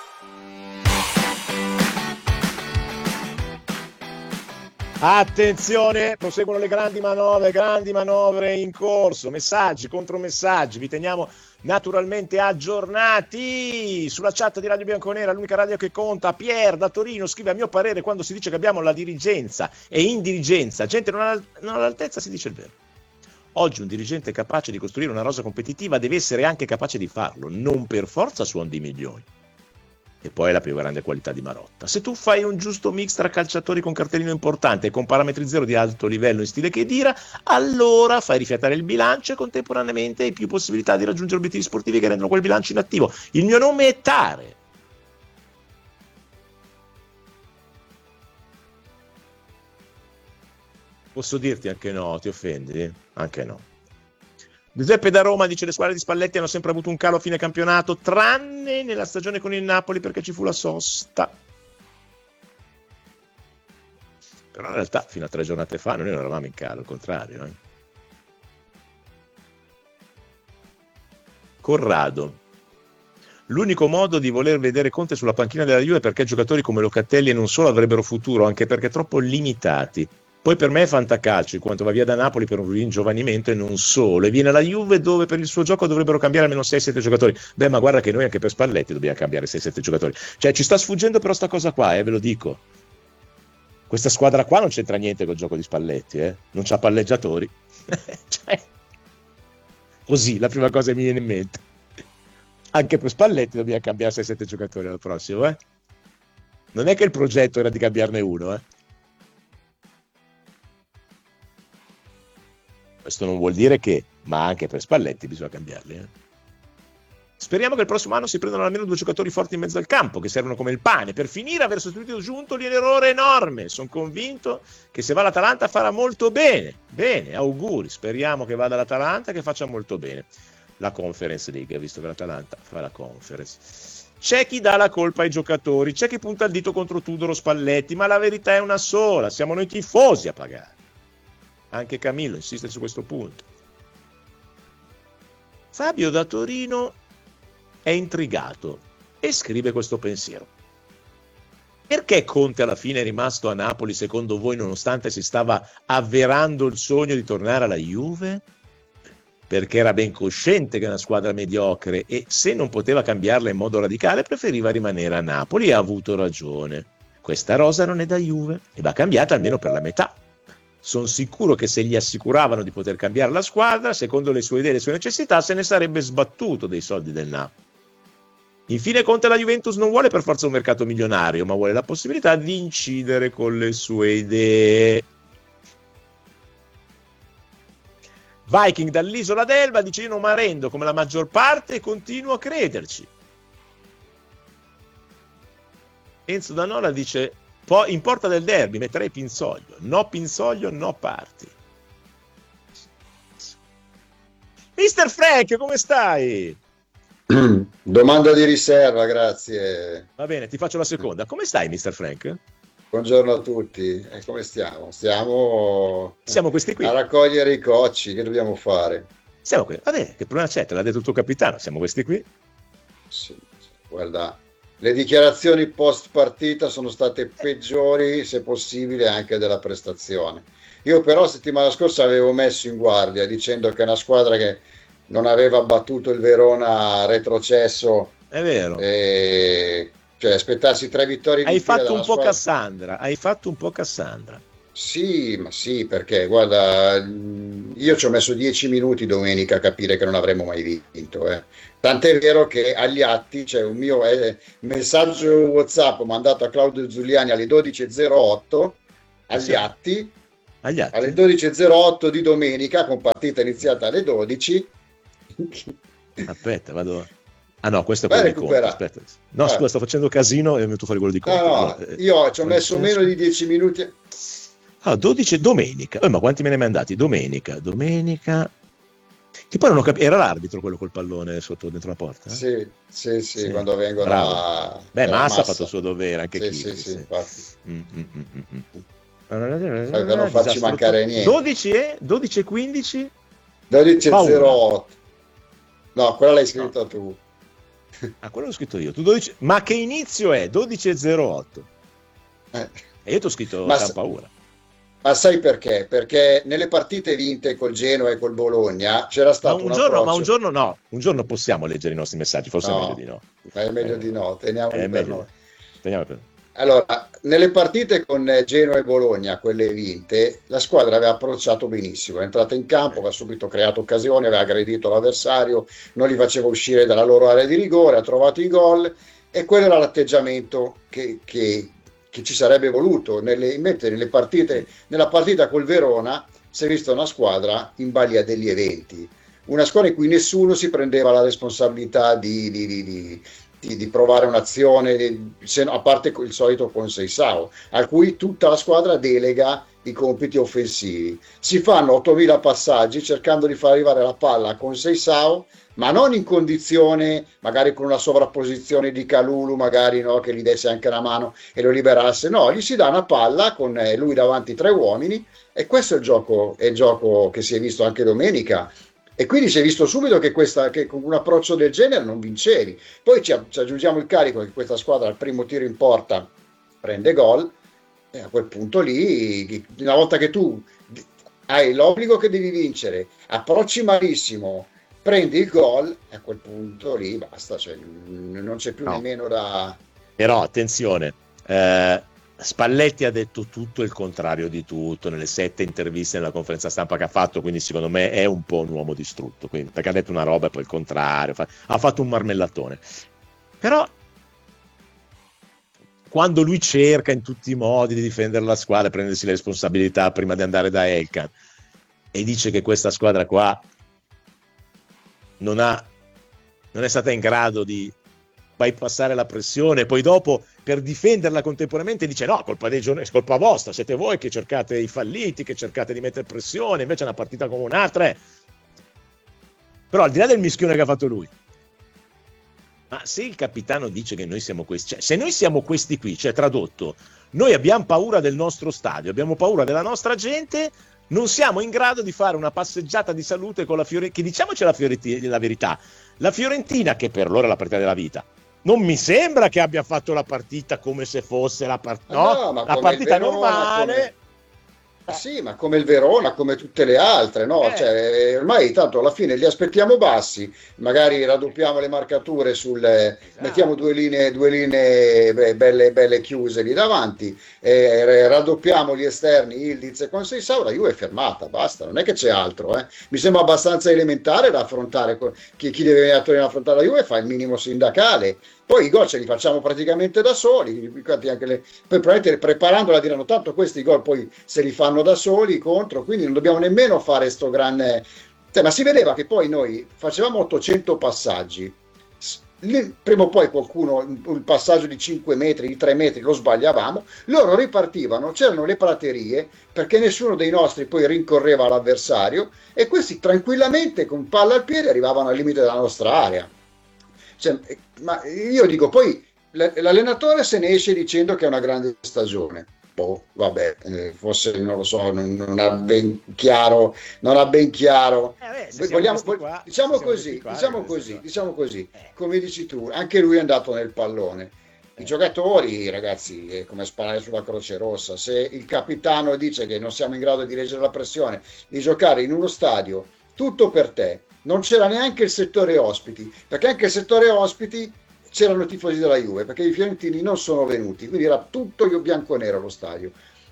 Attenzione, proseguono le grandi manovre, grandi manovre in corso, messaggi, contromessaggi, vi teniamo naturalmente aggiornati sulla chat di Radio Bianconera, l'unica radio che conta. Pier da Torino scrive: a mio parere quando si dice che abbiamo la dirigenza e indirigenza, gente non, ha, non all'altezza, si dice il vero. Oggi un dirigente capace di costruire una rosa competitiva deve essere anche capace di farlo, non per forza suon di milioni. E poi è la più grande qualità di Marotta. Se tu fai un giusto mix tra calciatori con cartellino importante e con parametri zero di alto livello in stile Khedira, allora fai rifiatare il bilancio e contemporaneamente hai più possibilità di raggiungere obiettivi sportivi che rendono quel bilancio inattivo. Il mio nome è Tare. Posso dirti anche no, ti offendi? Anche no. Giuseppe da Roma dice: le squadre di Spalletti hanno sempre avuto un calo a fine campionato, tranne nella stagione con il Napoli perché ci fu la sosta. Però in realtà fino a tre giornate fa noi non eravamo in calo, al contrario. Eh. Corrado: l'unico modo di voler vedere Conte sulla panchina della Juve è perché giocatori come Locatelli e non solo avrebbero futuro, anche perché troppo limitati. Poi per me è fantacalcio, in quanto va via da Napoli per un ringiovanimento e non solo, e viene alla Juve dove per il suo gioco dovrebbero cambiare almeno sei sette giocatori. Beh, ma guarda che noi anche per Spalletti dobbiamo cambiare sei sette giocatori. Cioè ci sta sfuggendo però sta cosa qua, eh, ve lo dico. Questa squadra qua non c'entra niente col gioco di Spalletti, eh. Non c'ha palleggiatori. Cioè, così, la prima cosa che mi viene in mente. Anche per Spalletti dobbiamo cambiare sei sette giocatori al prossimo, eh. Non è che il progetto era di cambiarne uno, eh. Questo non vuol dire che, ma anche per Spalletti bisogna cambiarli. Eh? Speriamo che il prossimo anno si prendano almeno due giocatori forti in mezzo al campo, che servono come il pane. Per finire, aver sostituito Giuntoli è un errore enorme. Sono convinto che se va l'Atalanta farà molto bene. Bene, auguri. Speriamo che vada l'Atalanta e che faccia molto bene la Conference League, visto che l'Atalanta fa la Conference. C'è chi dà la colpa ai giocatori, c'è chi punta il dito contro Tudor o Spalletti, ma la verità è una sola. Siamo noi tifosi a pagare. Anche Camillo insiste su questo punto. Fabio da Torino è intrigato e scrive questo pensiero. Perché Conte alla fine è rimasto a Napoli secondo voi, nonostante si stava avverando il sogno di tornare alla Juve? Perché era ben cosciente che è una squadra mediocre e se non poteva cambiarla in modo radicale preferiva rimanere a Napoli e ha avuto ragione. Questa rosa non è da Juve e va cambiata almeno per la metà. Sono sicuro che se gli assicuravano di poter cambiare la squadra, secondo le sue idee e le sue necessità, se ne sarebbe sbattuto dei soldi del Napoli. Infine Conte la Juventus non vuole per forza un mercato milionario, ma vuole la possibilità di incidere con le sue idee. Viking dall'isola d'Elba dice: io non mi arrendo come la maggior parte e continuo a crederci. Enzo da Nola dice: poi in porta del derby metterei Pinzoglio, no Pinzoglio, no parti. Mister Frank, come stai? Domanda di riserva, grazie. Va bene, ti faccio la seconda. Come stai, Mister Frank? Buongiorno a tutti. E come stiamo? Stiamo Siamo questi qui a raccogliere i cocci. Che dobbiamo fare? Siamo qui. Va bene, che problema c'è? Te l'ha detto il tuo capitano. Siamo questi qui. Sì, guarda, le dichiarazioni post partita sono state peggiori, se possibile, anche della prestazione. Io però settimana scorsa avevo messo in guardia dicendo che è una squadra che non aveva battuto il Verona retrocesso. È vero. E... cioè aspettarsi tre vittorie di hai fila fatto un po' squadra... Cassandra hai fatto un po' Cassandra Sì, ma sì, perché guarda, io ci ho messo dieci minuti domenica a capire che non avremmo mai vinto. Eh. Tant'è vero che agli atti c'è un mio eh, messaggio WhatsApp mandato a Claudio Giuliani alle dodici e zero otto, agli Sì. atti, Agli atti. alle dodici e zero otto di domenica, con partita iniziata alle dodici. Aspetta, vado. Ah no, questo è Vai a quello di conto. recuperare. Aspetta. No, Eh. scusa, sto facendo casino e è venuto fuori quello di conto. No, no, Allora, eh, io ci ho messo Francesco. meno di dieci minuti. Ah, dodici domenica. Eh, ma quanti me ne hai mandati? Domenica, domenica. Che poi non ho capito. Era l'arbitro quello col pallone sotto dentro la porta? Eh? Sì, sì, sì, Sì. quando vengono Bravo. a... Beh, dalla Massa ha fatto il suo dovere, anche Sì, chi. sì, sì, infatti. Mm, mm, mm, mm, mm. Per non farci Disastro mancare to- niente. dodici e dodici e quindici? dodici e Paura. zero otto. No, quella l'hai scritta tu. Ah, quello l'ho scritto io. Tu dodici... Ma che inizio è? dodici e zero otto. Eh. E io ti ho scritto Ma San s- Paura. Ma sai perché? Perché nelle partite vinte col Genoa e col Bologna c'era Ma stato un, un giorno, approccio... ma un giorno no. Un giorno possiamo leggere i nostri messaggi, forse è No, meglio di no. è meglio Eh, di no, teniamoli È per meglio. noi. Teniamo per... Allora, nelle partite con Genoa e Bologna, quelle vinte, la squadra aveva approcciato benissimo, è entrata in campo, aveva subito creato occasioni, aveva aggredito l'avversario, non li faceva uscire dalla loro area di rigore, ha trovato i gol e quello era l'atteggiamento che, che- che ci sarebbe voluto. Nelle, invece nelle partite, nella partita col Verona si è vista una squadra in balia degli eventi, una squadra in cui nessuno si prendeva la responsabilità di, di- di- di- di- di provare un'azione, se no- a parte il solito Conceição, a cui tutta la squadra delega i compiti offensivi. Si fanno ottomila passaggi cercando di far arrivare la palla a Conceição, ma non in condizione, magari con una sovrapposizione di Kalulu, magari no, che gli desse anche una mano e lo liberasse. No, gli si dà una palla con eh, lui davanti tre uomini e questo è il gioco, è il gioco che si è visto anche domenica. E quindi si è visto subito che, questa, che con un approccio del genere non vincevi. Poi ci, ci aggiungiamo il carico che questa squadra al primo tiro in porta prende gol e a quel punto lì, una volta che tu hai l'obbligo che devi vincere, approcci malissimo, prendi il gol, a quel punto lì basta, cioè, non c'è più No. nemmeno da... Però attenzione, eh, Spalletti ha detto tutto il contrario di tutto nelle sette interviste nella conferenza stampa che ha fatto, quindi secondo me è un po' un uomo distrutto, quindi, perché ha detto una roba e poi il contrario, fa- ha fatto un marmellatone. Però quando lui cerca in tutti i modi di difendere la squadra, prendersi le responsabilità prima di andare da Elkan e dice che questa squadra qua non ha non è stata in grado di bypassare la pressione, poi dopo per difenderla contemporaneamente dice no, colpa dei giornalisti, è colpa vostra, siete voi che cercate i falliti, che cercate di mettere pressione, invece è una partita come un'altra. eh. Però al di là del mischione che ha fatto lui, ma se il capitano dice che noi siamo questi, cioè se noi siamo questi qui, cioè tradotto, noi abbiamo paura del nostro stadio, abbiamo paura della nostra gente, non siamo in grado di fare una passeggiata di salute con la Fiorentina, che diciamoci la, Fiorenti- la verità, la Fiorentina, che per loro è la partita della vita, non mi sembra che abbia fatto la partita come se fosse la, part- Ah, no? no, ma la come partita il Verona, normale. come- Ah, sì, ma come il Verona, come tutte le altre, no? Eh. Cioè, ormai tanto alla fine li aspettiamo bassi, magari raddoppiamo le marcature sul, Esatto. mettiamo due linee, due linee beh, belle, belle chiuse lì davanti, eh, raddoppiamo gli esterni, Ildiz e Conceição, la Juve è fermata, basta, non è che c'è altro, eh. Mi sembra abbastanza elementare da affrontare, chi, chi deve venire a Torino ad affrontare la Juve fa il minimo sindacale. Poi i gol ce li facciamo praticamente da soli, infatti anche le, poi probabilmente preparandola diranno tanto questi gol poi se li fanno da soli contro, quindi non dobbiamo nemmeno fare sto grande... Cioè, ma si vedeva che poi noi facevamo ottocento passaggi, S- lì, prima o poi qualcuno un passaggio di cinque metri, di tre metri lo sbagliavamo, loro ripartivano, c'erano le praterie perché nessuno dei nostri poi rincorreva l'avversario e questi tranquillamente con palla al piede arrivavano al limite della nostra area. Cioè, ma io dico, poi l- l'allenatore se ne esce dicendo che è una grande stagione. Boh, vabbè, eh, forse non lo so, non, non ha ben chiaro, non ha ben chiaro. Eh, beh, se siamo Vogliamo- questi qua, diciamo se siamo così, questi qua, diciamo questi così, qua. diciamo così, Eh. come dici tu, anche lui è andato nel pallone. I giocatori, ragazzi, è come sparare sulla Croce Rossa. Se il capitano dice che non siamo in grado di reggere la pressione, di giocare in uno stadio tutto per te, non c'era neanche il settore ospiti, perché anche il settore ospiti c'erano i tifosi della Juve, perché i fiorentini non sono venuti, quindi era tutto io bianco-nero lo stadio.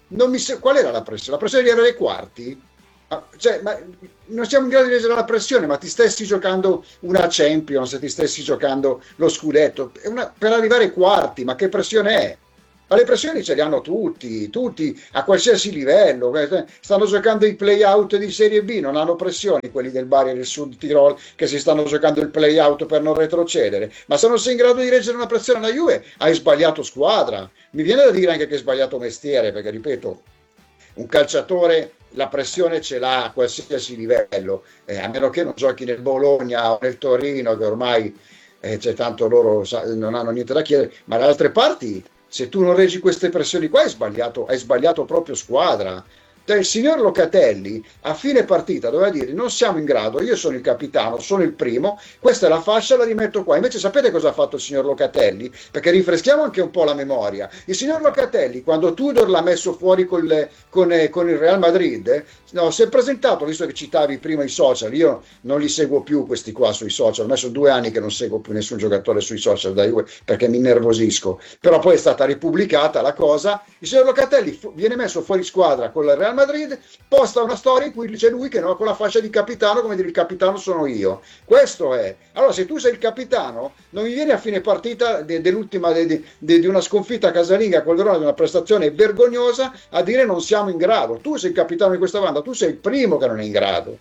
non mi se- qual era la pressione? La pressione di arrivare ai quarti? Ah, cioè, ma non siamo in grado di reggere la pressione, ma ti stessi giocando una Champions, ti stessi giocando lo scudetto è una, per arrivare ai quarti, ma che pressione è? Ma le pressioni ce le hanno tutti, tutti a qualsiasi livello. Stanno giocando i play-out di Serie B, non hanno pressioni quelli del Bari e del Sud Tirol che si stanno giocando il play-out per non retrocedere. Ma se non sei in grado di reggere una pressione alla Juve, hai sbagliato squadra. Mi viene da dire anche che hai sbagliato mestiere, perché ripeto, un calciatore la pressione ce l'ha a qualsiasi livello, eh, a meno che non giochi nel Bologna o nel Torino, che ormai eh, c'è tanto loro sa, non hanno niente da chiedere, ma dalle altre parti se tu non reggi queste pressioni qua hai sbagliato, hai sbagliato proprio squadra. Il signor Locatelli a fine partita doveva dire non siamo in grado, io sono il capitano, sono il primo, questa è la fascia, la rimetto qua. Invece sapete cosa ha fatto il signor Locatelli? Perché rinfreschiamo anche un po' la memoria. Il signor Locatelli, quando Tudor l'ha messo fuori col, con, eh, con il Real Madrid, eh, no, si è presentato, visto che citavi prima i social, io non li seguo più questi qua sui social, ormai sono due anni che non seguo più nessun giocatore sui social da Juve perché mi innervosisco, però poi è stata ripubblicata la cosa, il signor Locatelli fu- viene messo fuori squadra con il Real Madrid, posta una storia in cui c'è lui che no, con la fascia di capitano, come dire il capitano sono io. Questo è. Allora se tu sei il capitano non mi vieni a fine partita de, dell'ultima de, de, de, di una sconfitta casalinga con l'Verona, di una prestazione vergognosa, a dire non siamo in grado. Tu sei il capitano di questa banda, tu sei il primo che non è in grado,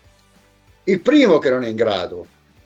il primo che non è in grado.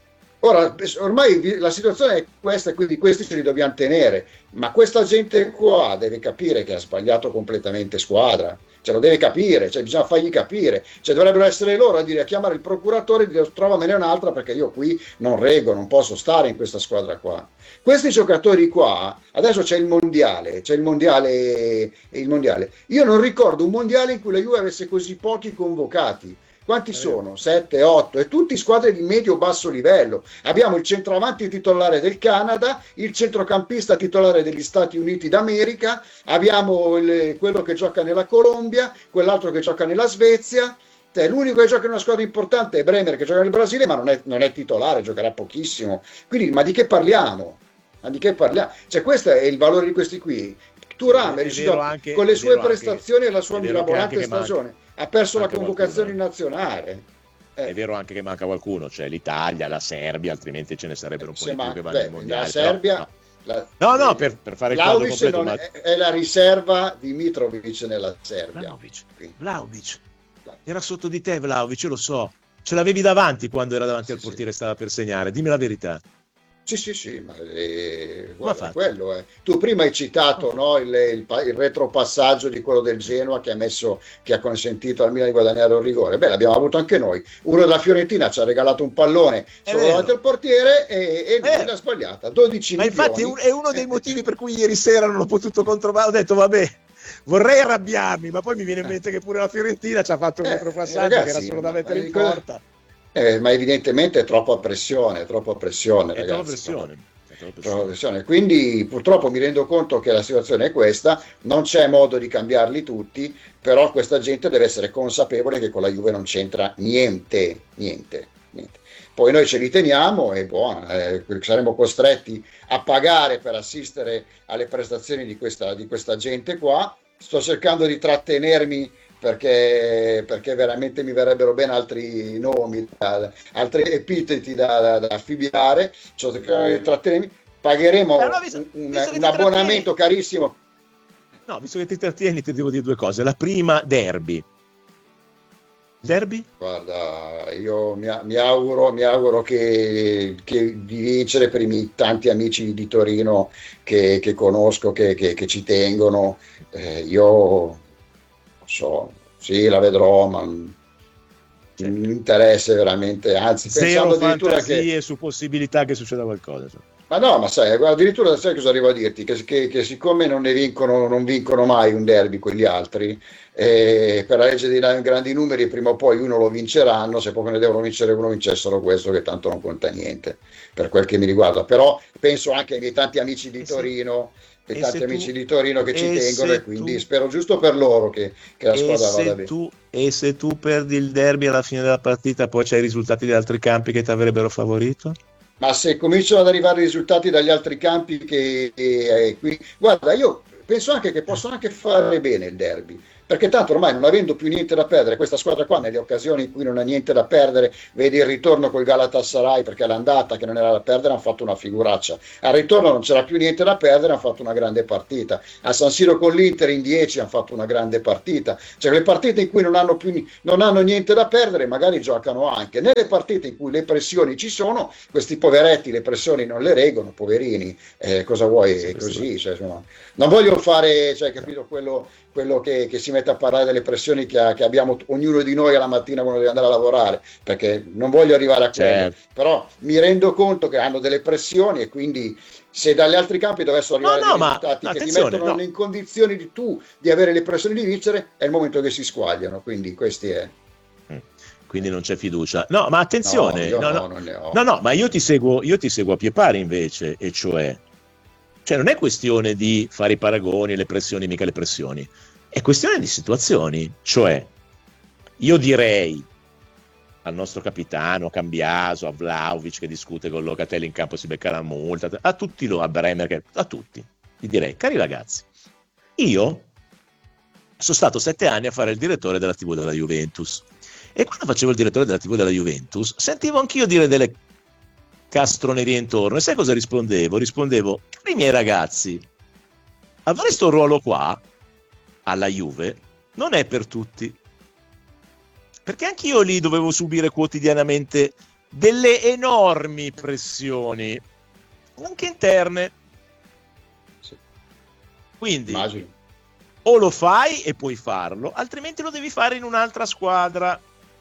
Ora, ormai la situazione è questa e quindi questi ce li dobbiamo tenere, ma questa gente qua deve capire che ha sbagliato completamente squadra, cioè lo deve capire, cioè bisogna fargli capire, cioè dovrebbero essere loro a dire, a chiamare il procuratore e dire trovamene un'altra perché io qui non reggo, non posso stare in questa squadra qua. Questi giocatori qua, adesso c'è il mondiale, c'è il mondiale, il mondiale. Io non ricordo un mondiale in cui la Juve avesse così pochi convocati. Quanti sono? sette, otto e tutti squadre di medio-basso livello. Abbiamo il centravanti titolare del Canada, il centrocampista titolare degli Stati Uniti d'America, abbiamo il, quello che gioca nella Colombia, quell'altro che gioca nella Svezia. Cioè, l'unico che gioca in una squadra importante è Bremer che gioca nel Brasile, ma non è, non è titolare, giocherà pochissimo. Quindi, ma di che parliamo? Ma di che parliamo? Cioè, questo è il valore di questi qui. Thuram con le sue prestazioni anche, e la sua mirabolante stagione manca, ha perso la convocazione in nazionale. Eh. È vero anche che manca qualcuno, cioè l'Italia, la Serbia, altrimenti ce ne sarebbero un po' di ma, più che vanno beh, ai mondiali. La Serbia, però, no. La, no, no, per, per fare il quadro completo. Ma... È, è la riserva di Mitrovic nella Serbia. Vlahovic. Vlahovic. Era sotto di te Vlahovic, io lo so. Ce l'avevi davanti quando era davanti sì, al portiere e sì. Stava per segnare. Dimmi la verità. Sì, sì, sì, ma eh, guarda, quello è. Tu prima hai citato no, il, il, il retropassaggio di quello del Genoa che ha, messo, che ha consentito al Milan di guadagnare un rigore. Beh, l'abbiamo avuto anche noi. Uno della Fiorentina ci ha regalato un pallone solo davanti al portiere e, e lui l'ha sbagliata. dodici ma milioni. Infatti è uno dei motivi per cui ieri sera non ho potuto controllare. Ho detto, vabbè, vorrei arrabbiarmi, ma poi mi viene in mente che pure la Fiorentina ci ha fatto un eh, retropassaggio eh, che era solo da mettere in porta. Eh, ma evidentemente è troppa pressione, è troppa pressione, è ragazzi. Troppa pressione. È troppa pressione. Troppa pressione. Quindi purtroppo mi rendo conto che la situazione è questa, non c'è modo di cambiarli tutti, però questa gente deve essere consapevole che con la Juve non c'entra niente, niente, niente. Poi noi ce li teniamo e buona, eh, saremo costretti a pagare per assistere alle prestazioni di questa, di questa gente qua. Sto cercando di trattenermi perché, perché veramente mi verrebbero bene altri nomi, da, altri epiteti da, da, da affibbiare. Cioè, trattenermi. Pagheremo no, visto, un, visto un abbonamento carissimo. No, visto che ti trattieni, ti devo dire due cose. La prima, derby. Derby? Guarda, io mi, mi auguro, mi auguro che, che di vincere per i miei tanti amici di Torino che, che conosco, che, che, che ci tengono. Eh, io so, sì, la vedrò, ma non mi interessa veramente, anzi pensando addirittura che su possibilità che succeda qualcosa. Cioè. Ma no, ma sai, addirittura sai cosa arrivo a dirti? Che, che, che siccome non ne vincono, non vincono mai un derby quegli altri, eh, per la legge dei grandi numeri prima o poi uno lo vinceranno, se poi ne devono vincere uno vincessero questo, che tanto non conta niente per quel che mi riguarda. Però penso anche ai miei tanti amici di Torino e, e tanti amici tu, di Torino che ci tengono e quindi tu, spero giusto per loro che, che la squadra vada bene. Tu, e se tu perdi il derby alla fine della partita poi c'hai i risultati di altri campi che ti avrebbero favorito? Ma se cominciano ad arrivare i risultati dagli altri campi che eh, qui, guarda, io penso anche che possono anche fare bene il derby, perché tanto ormai non avendo più niente da perdere, questa squadra qua nelle occasioni in cui non ha niente da perdere, vedi il ritorno col Galatasaray, perché l'andata che non era da perdere hanno fatto una figuraccia, al ritorno non c'era più niente da perdere, hanno fatto una grande partita, a San Siro con l'Inter in dieci hanno fatto una grande partita, cioè le partite in cui non hanno, più, non hanno niente da perdere magari giocano anche, nelle partite in cui le pressioni ci sono, questi poveretti le pressioni non le reggono, poverini, eh, cosa vuoi, è così, cioè, insomma, non voglio fare, cioè, capito, quello, quello che, che si mette a parlare delle pressioni che, ha, che abbiamo ognuno di noi alla mattina quando deve andare a lavorare, perché non voglio arrivare a quello, certo. Però mi rendo conto che hanno delle pressioni e quindi se dagli altri campi dovessero arrivare no, no, dei risultati che ti mettono no. in condizioni di tu di avere le pressioni di vincere, è il momento che si squagliano, quindi questi è quindi non c'è fiducia. No, ma attenzione, no, no, no, no, no, no, no, ma io ti seguo, io ti seguo a pie pari invece, e cioè, cioè non è questione di fare i paragoni, le pressioni, mica le pressioni, è questione di situazioni, cioè io direi al nostro capitano, a Cambiaso, a Vlahovic che discute con Locatelli in campo, si becca la multa, a tutti loro, a Bremer, a tutti, gli direi, cari ragazzi, io sono stato sette anni a fare il direttore della tivù della Juventus. E quando facevo il direttore della tivù della Juventus, sentivo anch'io dire delle castronerie intorno. E sai cosa rispondevo? Rispondevo, cari miei ragazzi, avere sto ruolo qua, alla Juve, non è per tutti. Perché anch'io lì dovevo subire quotidianamente delle enormi pressioni, anche interne. Quindi, immagino. O lo fai e puoi farlo, altrimenti lo devi fare in un'altra squadra.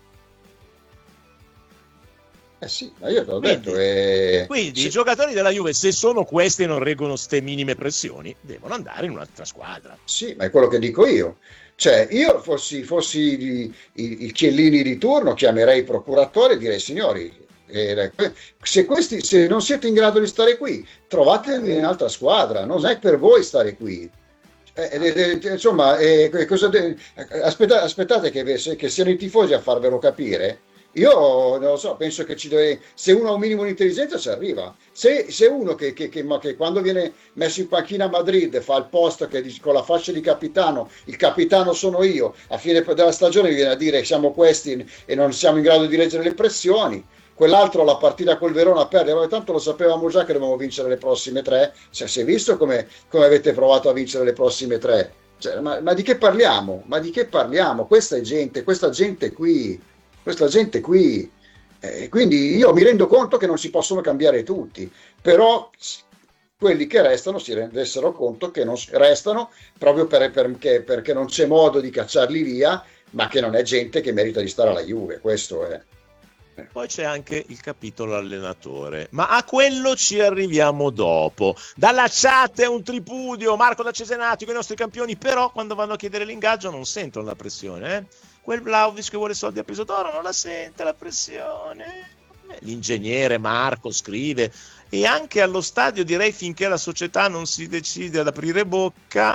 Eh sì, ma io te l'ho quindi, detto. Eh... Quindi sì. I giocatori della Juve, se sono questi e non reggono ste minime pressioni, devono andare in un'altra squadra. Sì, ma è quello che dico io. Cioè, io fossi, fossi i, i, i Chiellini di turno, chiamerei i procuratori e direi, signori, eh, se, questi, se non siete in grado di stare qui, trovatevi in un'altra squadra, non è per voi stare qui. Eh, eh, eh, insomma, eh, cosa de- aspetta, aspettate che, che siano i tifosi a farvelo capire. Io non lo so, penso che ci deve, se uno ha un minimo di intelligenza ci arriva. Se, se uno che, che, che, che quando viene messo in panchina a Madrid fa il posto che con la fascia di capitano, il capitano sono io, a fine della stagione viene a dire siamo questi e non siamo in grado di reggere le pressioni, quell'altro la partita col Verona perde, ma tanto lo sapevamo già che dovevamo vincere le prossime tre, cioè, si è visto come, come avete provato a vincere le prossime tre, cioè, ma, ma di che parliamo? Ma di che parliamo? Questa è gente, questa gente qui questa gente qui, eh, quindi io mi rendo conto che non si possono cambiare tutti, però quelli che restano si rendessero conto che non restano proprio per, perché, perché non c'è modo di cacciarli via, ma che non è gente che merita di stare alla Juve, questo è. Poi c'è anche il capitolo allenatore, ma a quello ci arriviamo dopo. Dalla chat è un tripudio, Marco da Cesenatico, i nostri campioni, però quando vanno a chiedere l'ingaggio non sentono la pressione, eh? Quel Vlahovic che vuole soldi a peso d'oro non la sente la pressione. L'ingegnere Marco scrive, e anche allo stadio direi finché la società non si decide ad aprire bocca.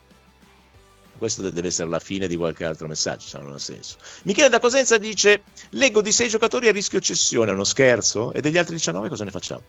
Questo deve essere la fine di qualche altro messaggio, se non ha senso. Michele da Cosenza dice, leggo di sei giocatori a rischio cessione, è uno scherzo? E degli altri diciannove cosa ne facciamo?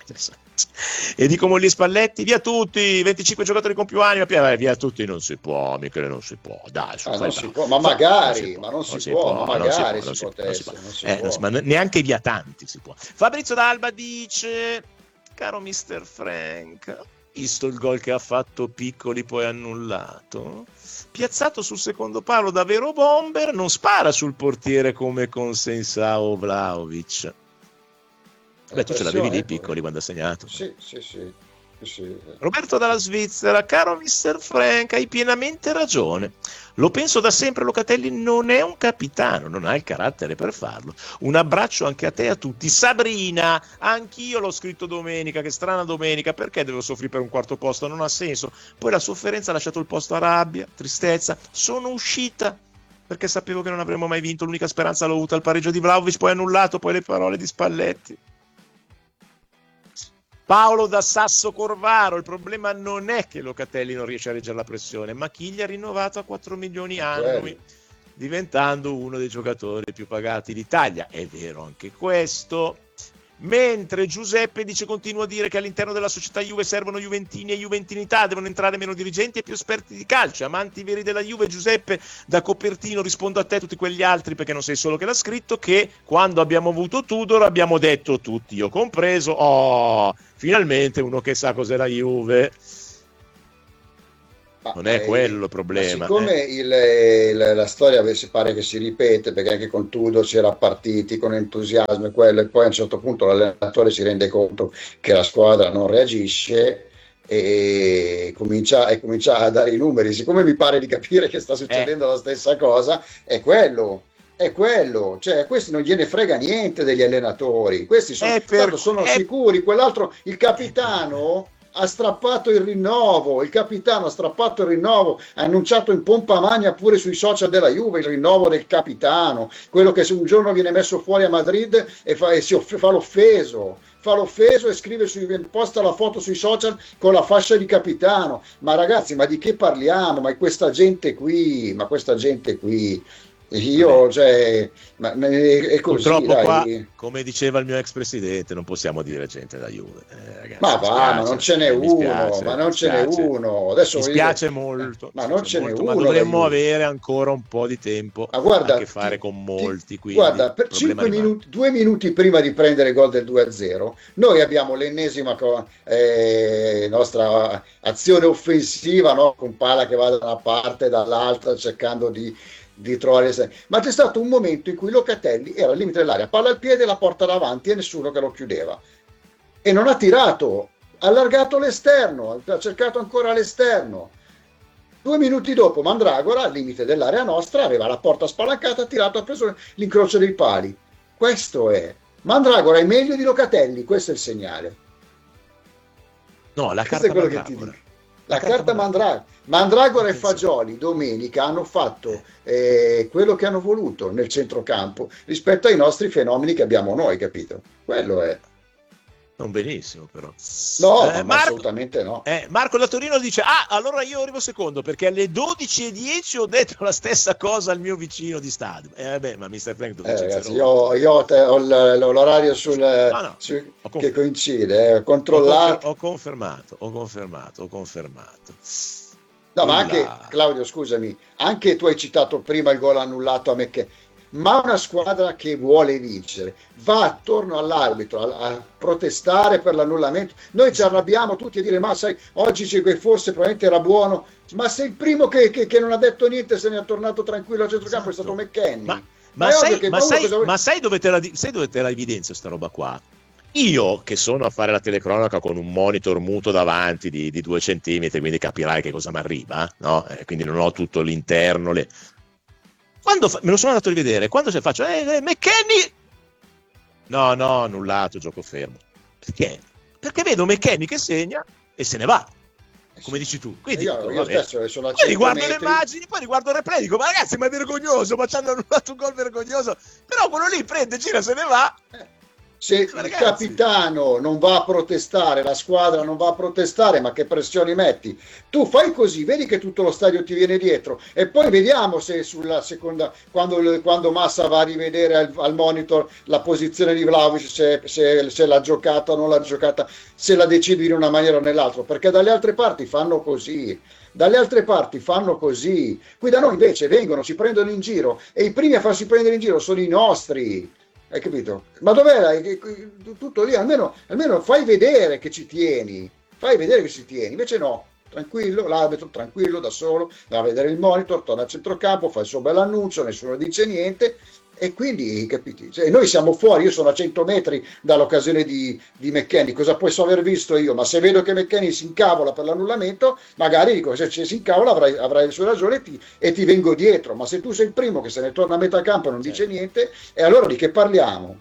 E dico Mogli Spalletti, via tutti, venticinque giocatori con più anima, via tutti, non si può, Michele, non si può, dai, ah, non si può, ma magari, ma non si può, ma magari si potesse, ma neanche via tanti si può. Fabrizio D'Alba dice, caro mister Frank, visto il gol che ha fatto Piccoli poi annullato, piazzato sul secondo palo da vero bomber, non spara sul portiere come con Sensao Vlahovic. Beh, tu ce l'avevi lì Piccoli quando ha segnato. Sì, sì, sì, sì. Roberto dalla Svizzera, caro mister Frank, hai pienamente ragione. Lo penso da sempre, Locatelli non è un capitano, non ha il carattere per farlo. Un abbraccio anche a te e a tutti. Sabrina, anch'io l'ho scritto domenica, che strana domenica, perché devo soffrire per un quarto posto? Non ha senso. Poi la sofferenza ha lasciato il posto a rabbia, tristezza. Sono uscita perché sapevo che non avremmo mai vinto, l'unica speranza l'ho avuta al pareggio di Vlahovic, poi annullato, poi le parole di Spalletti. Paolo da Sasso Corvaro, il problema non è che Locatelli non riesce a reggere la pressione, ma chi gli ha rinnovato a quattro milioni annui, diventando uno dei giocatori più pagati d'Italia. È vero anche questo. Mentre Giuseppe dice, continua a dire che all'interno della società Juve servono juventini e juventinità, devono entrare meno dirigenti e più esperti di calcio, amanti veri della Juve. Giuseppe, da copertino rispondo a te e tutti quegli altri, perché non sei solo che l'ha scritto, che quando abbiamo avuto Tudor abbiamo detto tutti, io compreso, oh, finalmente uno che sa cos'è la Juve. Ma non è eh, quello il problema. Siccome eh. il, il, la storia si pare che si ripete, perché anche con Tudor si era partiti con entusiasmo e quello, e poi a un certo punto l'allenatore si rende conto che la squadra non reagisce e comincia, e comincia a dare i numeri. Siccome mi pare di capire che sta succedendo eh. la stessa cosa, è quello. È quello, cioè questi non gliene frega niente degli allenatori, questi sono, per, sono è... sicuri, quell'altro, il capitano ha strappato il rinnovo, il capitano ha strappato il rinnovo, ha annunciato in pompa magna pure sui social della Juve il rinnovo del capitano, quello che se un giorno viene messo fuori a Madrid e fa, e si off- fa l'offeso, fa l'offeso e scrive sui, posta la foto sui social con la fascia di capitano. Ma ragazzi, ma di che parliamo? Ma questa gente qui, ma questa gente qui io, cioè, ma è così, purtroppo dai. Qua, come diceva il mio ex presidente, non possiamo dire gente da Juve, eh, ragazzi, ma va, spiace, ma non ce n'è uno, spiace, ma non ce n'è uno. Adesso mi spiace dire, molto, ma non ce n'è molto, uno. Ma dovremmo avere ancora un po' di tempo ma guarda, a che fare con molti. Ti, quindi, guarda, per cinque minuti, due minuti prima di prendere il gol del due a zero, noi abbiamo l'ennesima eh, nostra azione offensiva, no? Con palla che va da una parte e dall'altra cercando di di trovare, ma c'è stato un momento in cui Locatelli era al limite dell'area, palla al piede, la porta davanti e nessuno che lo chiudeva, e non ha tirato, ha allargato l'esterno, ha cercato ancora l'esterno. Due minuti dopo Mandragora al limite dell'area nostra aveva la porta spalancata, ha tirato, ha preso l'incrocio dei pali. Questo è Mandragora, è meglio di Locatelli, questo è il segnale. No, la questo carta è quello Mandragora. che ti dico. La, la carta Mandragora, Mandragora e Fagioli domenica hanno fatto eh, quello che hanno voluto nel centrocampo rispetto ai nostri fenomeni che abbiamo noi, capito? Quello è. Non benissimo, però. No, eh, ma Marco, assolutamente no. Eh, Marco da Torino dice: ah, allora io arrivo secondo perché alle dodici e dieci ho detto la stessa cosa al mio vicino di stadio. Eh, vabbè, ma mister Frank eh, ragazzi, io, io ho, te, ho l'orario sul, no, no, sul, che coincide, eh, controllato. Ho, confermato, ho confermato, ho confermato. No, ma anche, Claudio, scusami, anche tu hai citato prima il gol annullato a Mecche. Ma una squadra che vuole vincere va attorno all'arbitro a, a protestare per l'annullamento. Noi ci arrabbiamo tutti a dire: ma sai, oggi c'è che forse probabilmente era buono, ma se il primo che, che, che non ha detto niente se ne è tornato tranquillo al centrocampo, esatto, è stato McKennie. Ma, ma, ma, sai, ma, sai, cosa... ma sai dove te la, sai dove te la evidenzio sta roba qua? Io che sono a fare la telecronaca con un monitor muto davanti di, di due centimetri, quindi capirai che cosa mi arriva, no? Eh, quindi non ho tutto l'interno, le... Quando fa... me lo sono andato a rivedere, quando se faccio eh, eh, McKennie, no no annullato, gioco fermo. Perché? Perché vedo McKennie che segna e se ne va, come dici tu. Quindi io, dico, io stesso sono a poi riguardo metri. le immagini, poi riguardo il replay, dico: ma ragazzi, ma è vergognoso, ma ci hanno annullato un gol vergognoso. Però quello lì prende, gira, se ne va. Eh. Se il capitano non va a protestare, la squadra non va a protestare, ma che pressioni metti? Tu fai così, vedi che tutto lo stadio ti viene dietro e poi vediamo se sulla seconda, quando, quando Massa va a rivedere al, al monitor la posizione di Vlahovic, se, se, se l'ha giocata o non l'ha giocata, se la decidi in una maniera o nell'altra, perché dalle altre parti fanno così. Dalle altre parti fanno così. Qui da noi invece vengono, ci prendono in giro e i primi a farsi prendere in giro sono i nostri. Hai capito? Ma dov'era? Tutto lì, almeno, almeno fai vedere che ci tieni, fai vedere che ci tieni, invece no, tranquillo, l'arbitro tranquillo da solo, va a vedere il monitor, torna al centrocampo, fa il suo bell'annuncio, nessuno dice niente e quindi, capiti? Cioè, noi siamo fuori, io sono a cento metri dall'occasione di, di McKennie, cosa posso aver visto io? Ma se vedo che McKennie si incavola per l'annullamento, magari dico, se si incavola avrai, avrai le sue ragioni e ti, e ti vengo dietro, ma se tu sei il primo che se ne torna a metà campo e non dice niente, e allora di che parliamo?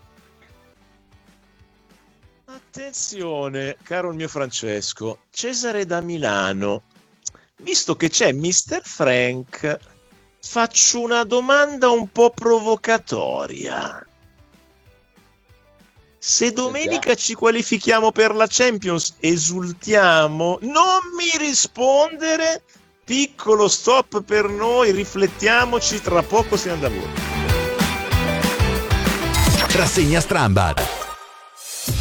Attenzione, caro il mio Francesco, Cesare da Milano, visto che c'è mister Frank, faccio una domanda un po' provocatoria. Se domenica ci qualifichiamo per la Champions, esultiamo? Non mi rispondere, piccolo stop per noi, riflettiamoci, tra poco siamo da voi. Rassegna Stramba.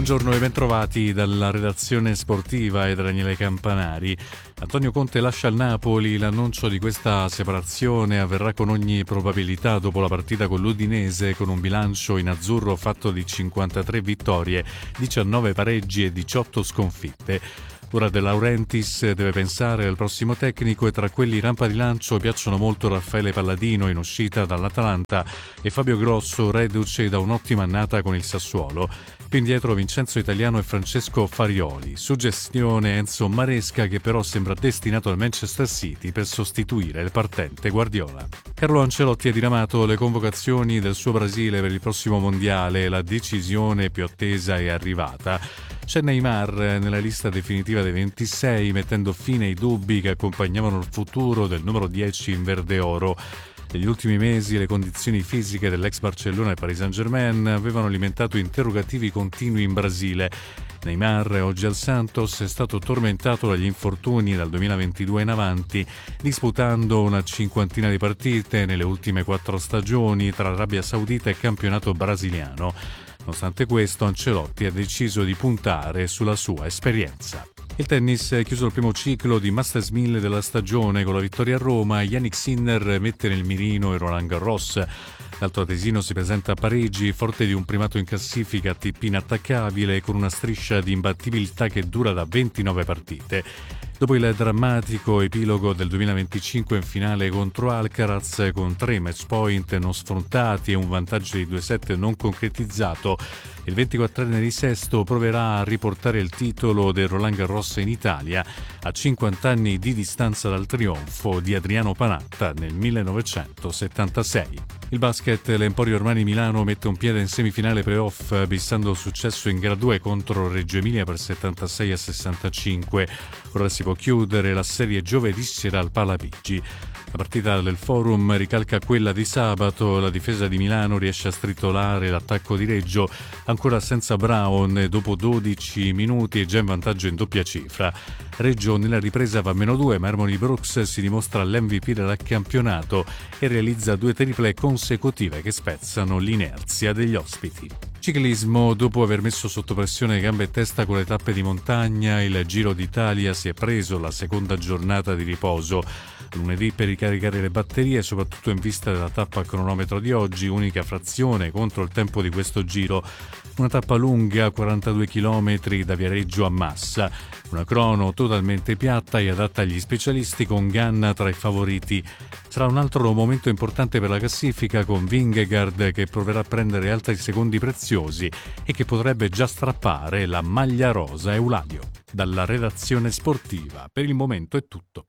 Buongiorno e bentrovati dalla redazione sportiva e da Daniele Campanari. Antonio Conte lascia il Napoli, l'annuncio di questa separazione avverrà con ogni probabilità dopo la partita con l'Udinese, con un bilancio in azzurro fatto di cinquantatré vittorie, diciannove pareggi e diciotto sconfitte. Ora De Laurentiis deve pensare al prossimo tecnico e tra quelli rampa di lancio piacciono molto Raffaele Palladino in uscita dall'Atalanta e Fabio Grosso reduce da un'ottima annata con il Sassuolo. Più indietro Vincenzo Italiano e Francesco Farioli. Suggestione Enzo Maresca che però sembra destinato al Manchester City per sostituire il partente Guardiola. Carlo Ancelotti ha diramato le convocazioni del suo Brasile per il prossimo mondiale, la decisione più attesa è arrivata. C'è Neymar nella lista definitiva dei ventisei, mettendo fine ai dubbi che accompagnavano il futuro del numero dieci in verde oro. Negli ultimi mesi le condizioni fisiche dell'ex Barcellona e Paris Saint-Germain avevano alimentato interrogativi continui in Brasile. Neymar, oggi al Santos, è stato tormentato dagli infortuni dal duemilaventidue in avanti, disputando una cinquantina di partite nelle ultime quattro stagioni tra Arabia Saudita e campionato brasiliano. Nonostante questo, Ancelotti ha deciso di puntare sulla sua esperienza. Il tennis è chiuso il primo ciclo di Masters mille della stagione con la vittoria a Roma. Jannik Sinner mette nel mirino il Roland Garros. L'altro tesino si presenta a Parigi, forte di un primato in classifica A T P inattaccabile con una striscia di imbattibilità che dura da ventinove partite. Dopo il drammatico epilogo del duemilaventicinque in finale contro Alcaraz con tre match point non sfrontati e un vantaggio di due sette non concretizzato, il ventiquattrenne di Sesto proverà a riportare il titolo del Roland Garros in Italia a cinquanta anni di distanza dal trionfo di Adriano Panatta nel millenovecentosettantasei. Il basket, l'Emporio Armani Milano mette un piede in semifinale playoff bissando il successo in gara due contro Reggio Emilia per settantasei a sessantacinque. Ora si può chiudere la serie giovedì sera al Palapigi. La partita del Forum ricalca quella di sabato, la difesa di Milano riesce a stritolare l'attacco di Reggio, ancora senza Brown, dopo dodici minuti e già in vantaggio in doppia cifra. Reggio nella ripresa va a meno due, ma Harmony Brooks si dimostra l'M V P del campionato e realizza due triple consecutive che spezzano l'inerzia degli ospiti. Ciclismo, dopo aver messo sotto pressione gambe e testa con le tappe di montagna, il Giro d'Italia si è preso la seconda giornata di riposo. Lunedì per ricaricare le batterie, soprattutto in vista della tappa a cronometro di oggi, unica frazione contro il tempo di questo giro. Una tappa lunga, quarantadue chilometri da Viareggio a Massa. Una crono totalmente piatta e adatta agli specialisti con Ganna tra i favoriti. Sarà un altro momento importante per la classifica con Vingegaard che proverà a prendere altri secondi preziosi e che potrebbe già strappare la maglia rosa Euladio. Dalla redazione sportiva, per il momento è tutto.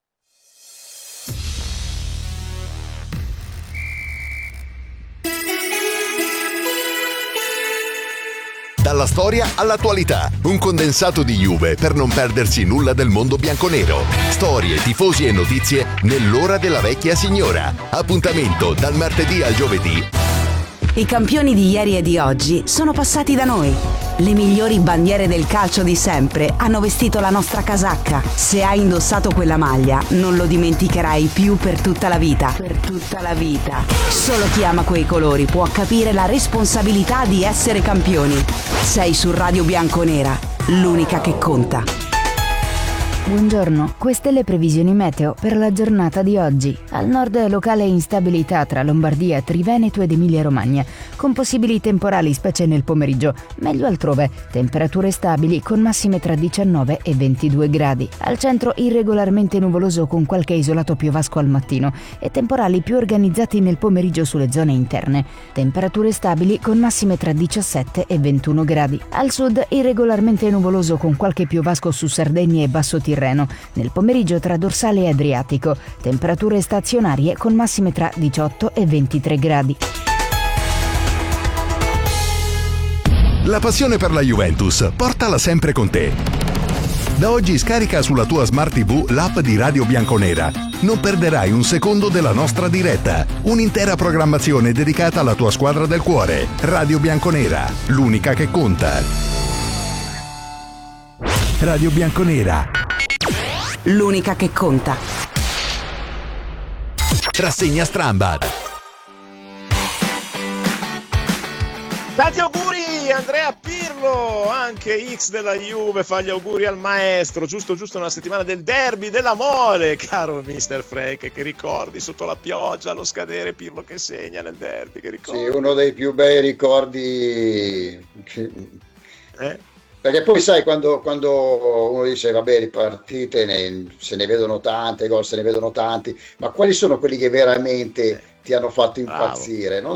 Dalla storia all'attualità, un condensato di Juve per non perdersi nulla del mondo bianconero. Storie, tifosi e notizie nell'ora della vecchia signora. Appuntamento dal martedì al giovedì. I campioni di ieri e di oggi sono passati da noi. Le migliori bandiere del calcio di sempre hanno vestito la nostra casacca. Se hai indossato quella maglia, non lo dimenticherai più per tutta la vita. Per tutta la vita. Solo chi ama quei colori può capire la responsabilità di essere campioni. Sei su Radio Bianconera, l'unica che conta. Buongiorno, queste le previsioni meteo per la giornata di oggi. Al nord locale instabilità tra Lombardia, Triveneto ed Emilia-Romagna, con possibili temporali specie nel pomeriggio, meglio altrove, temperature stabili con massime tra diciannove e ventidue gradi. Al centro irregolarmente nuvoloso con qualche isolato piovasco al mattino e temporali più organizzati nel pomeriggio sulle zone interne. Temperature stabili con massime tra diciassette e ventuno gradi. Al sud irregolarmente nuvoloso con qualche piovasco su Sardegna e Basso Tirreno. Nel pomeriggio tra dorsale e Adriatico, temperature stazionarie con massime tra diciotto e ventitré gradi. La passione per la Juventus, portala sempre con te. Da oggi scarica sulla tua Smart tivù l'app di Radio Bianconera. Non perderai un secondo della nostra diretta. Un'intera programmazione dedicata alla tua squadra del cuore. Radio Bianconera, l'unica che conta. Radio Bianconera, l'unica che conta. Rassegna Strambad. Tanti auguri Andrea Pirlo, anche X della Juve fa gli auguri al maestro, giusto giusto nella settimana del derby della Mole, caro mister Frank, che ricordi sotto la pioggia allo scadere Pirlo che segna nel derby, che ricordi? Sì, uno dei più bei ricordi, eh? Perché poi sai quando, quando uno dice vabbè le partite ne, se ne vedono tante, gol se ne vedono tanti, ma quali sono quelli che veramente ti hanno fatto impazzire? Non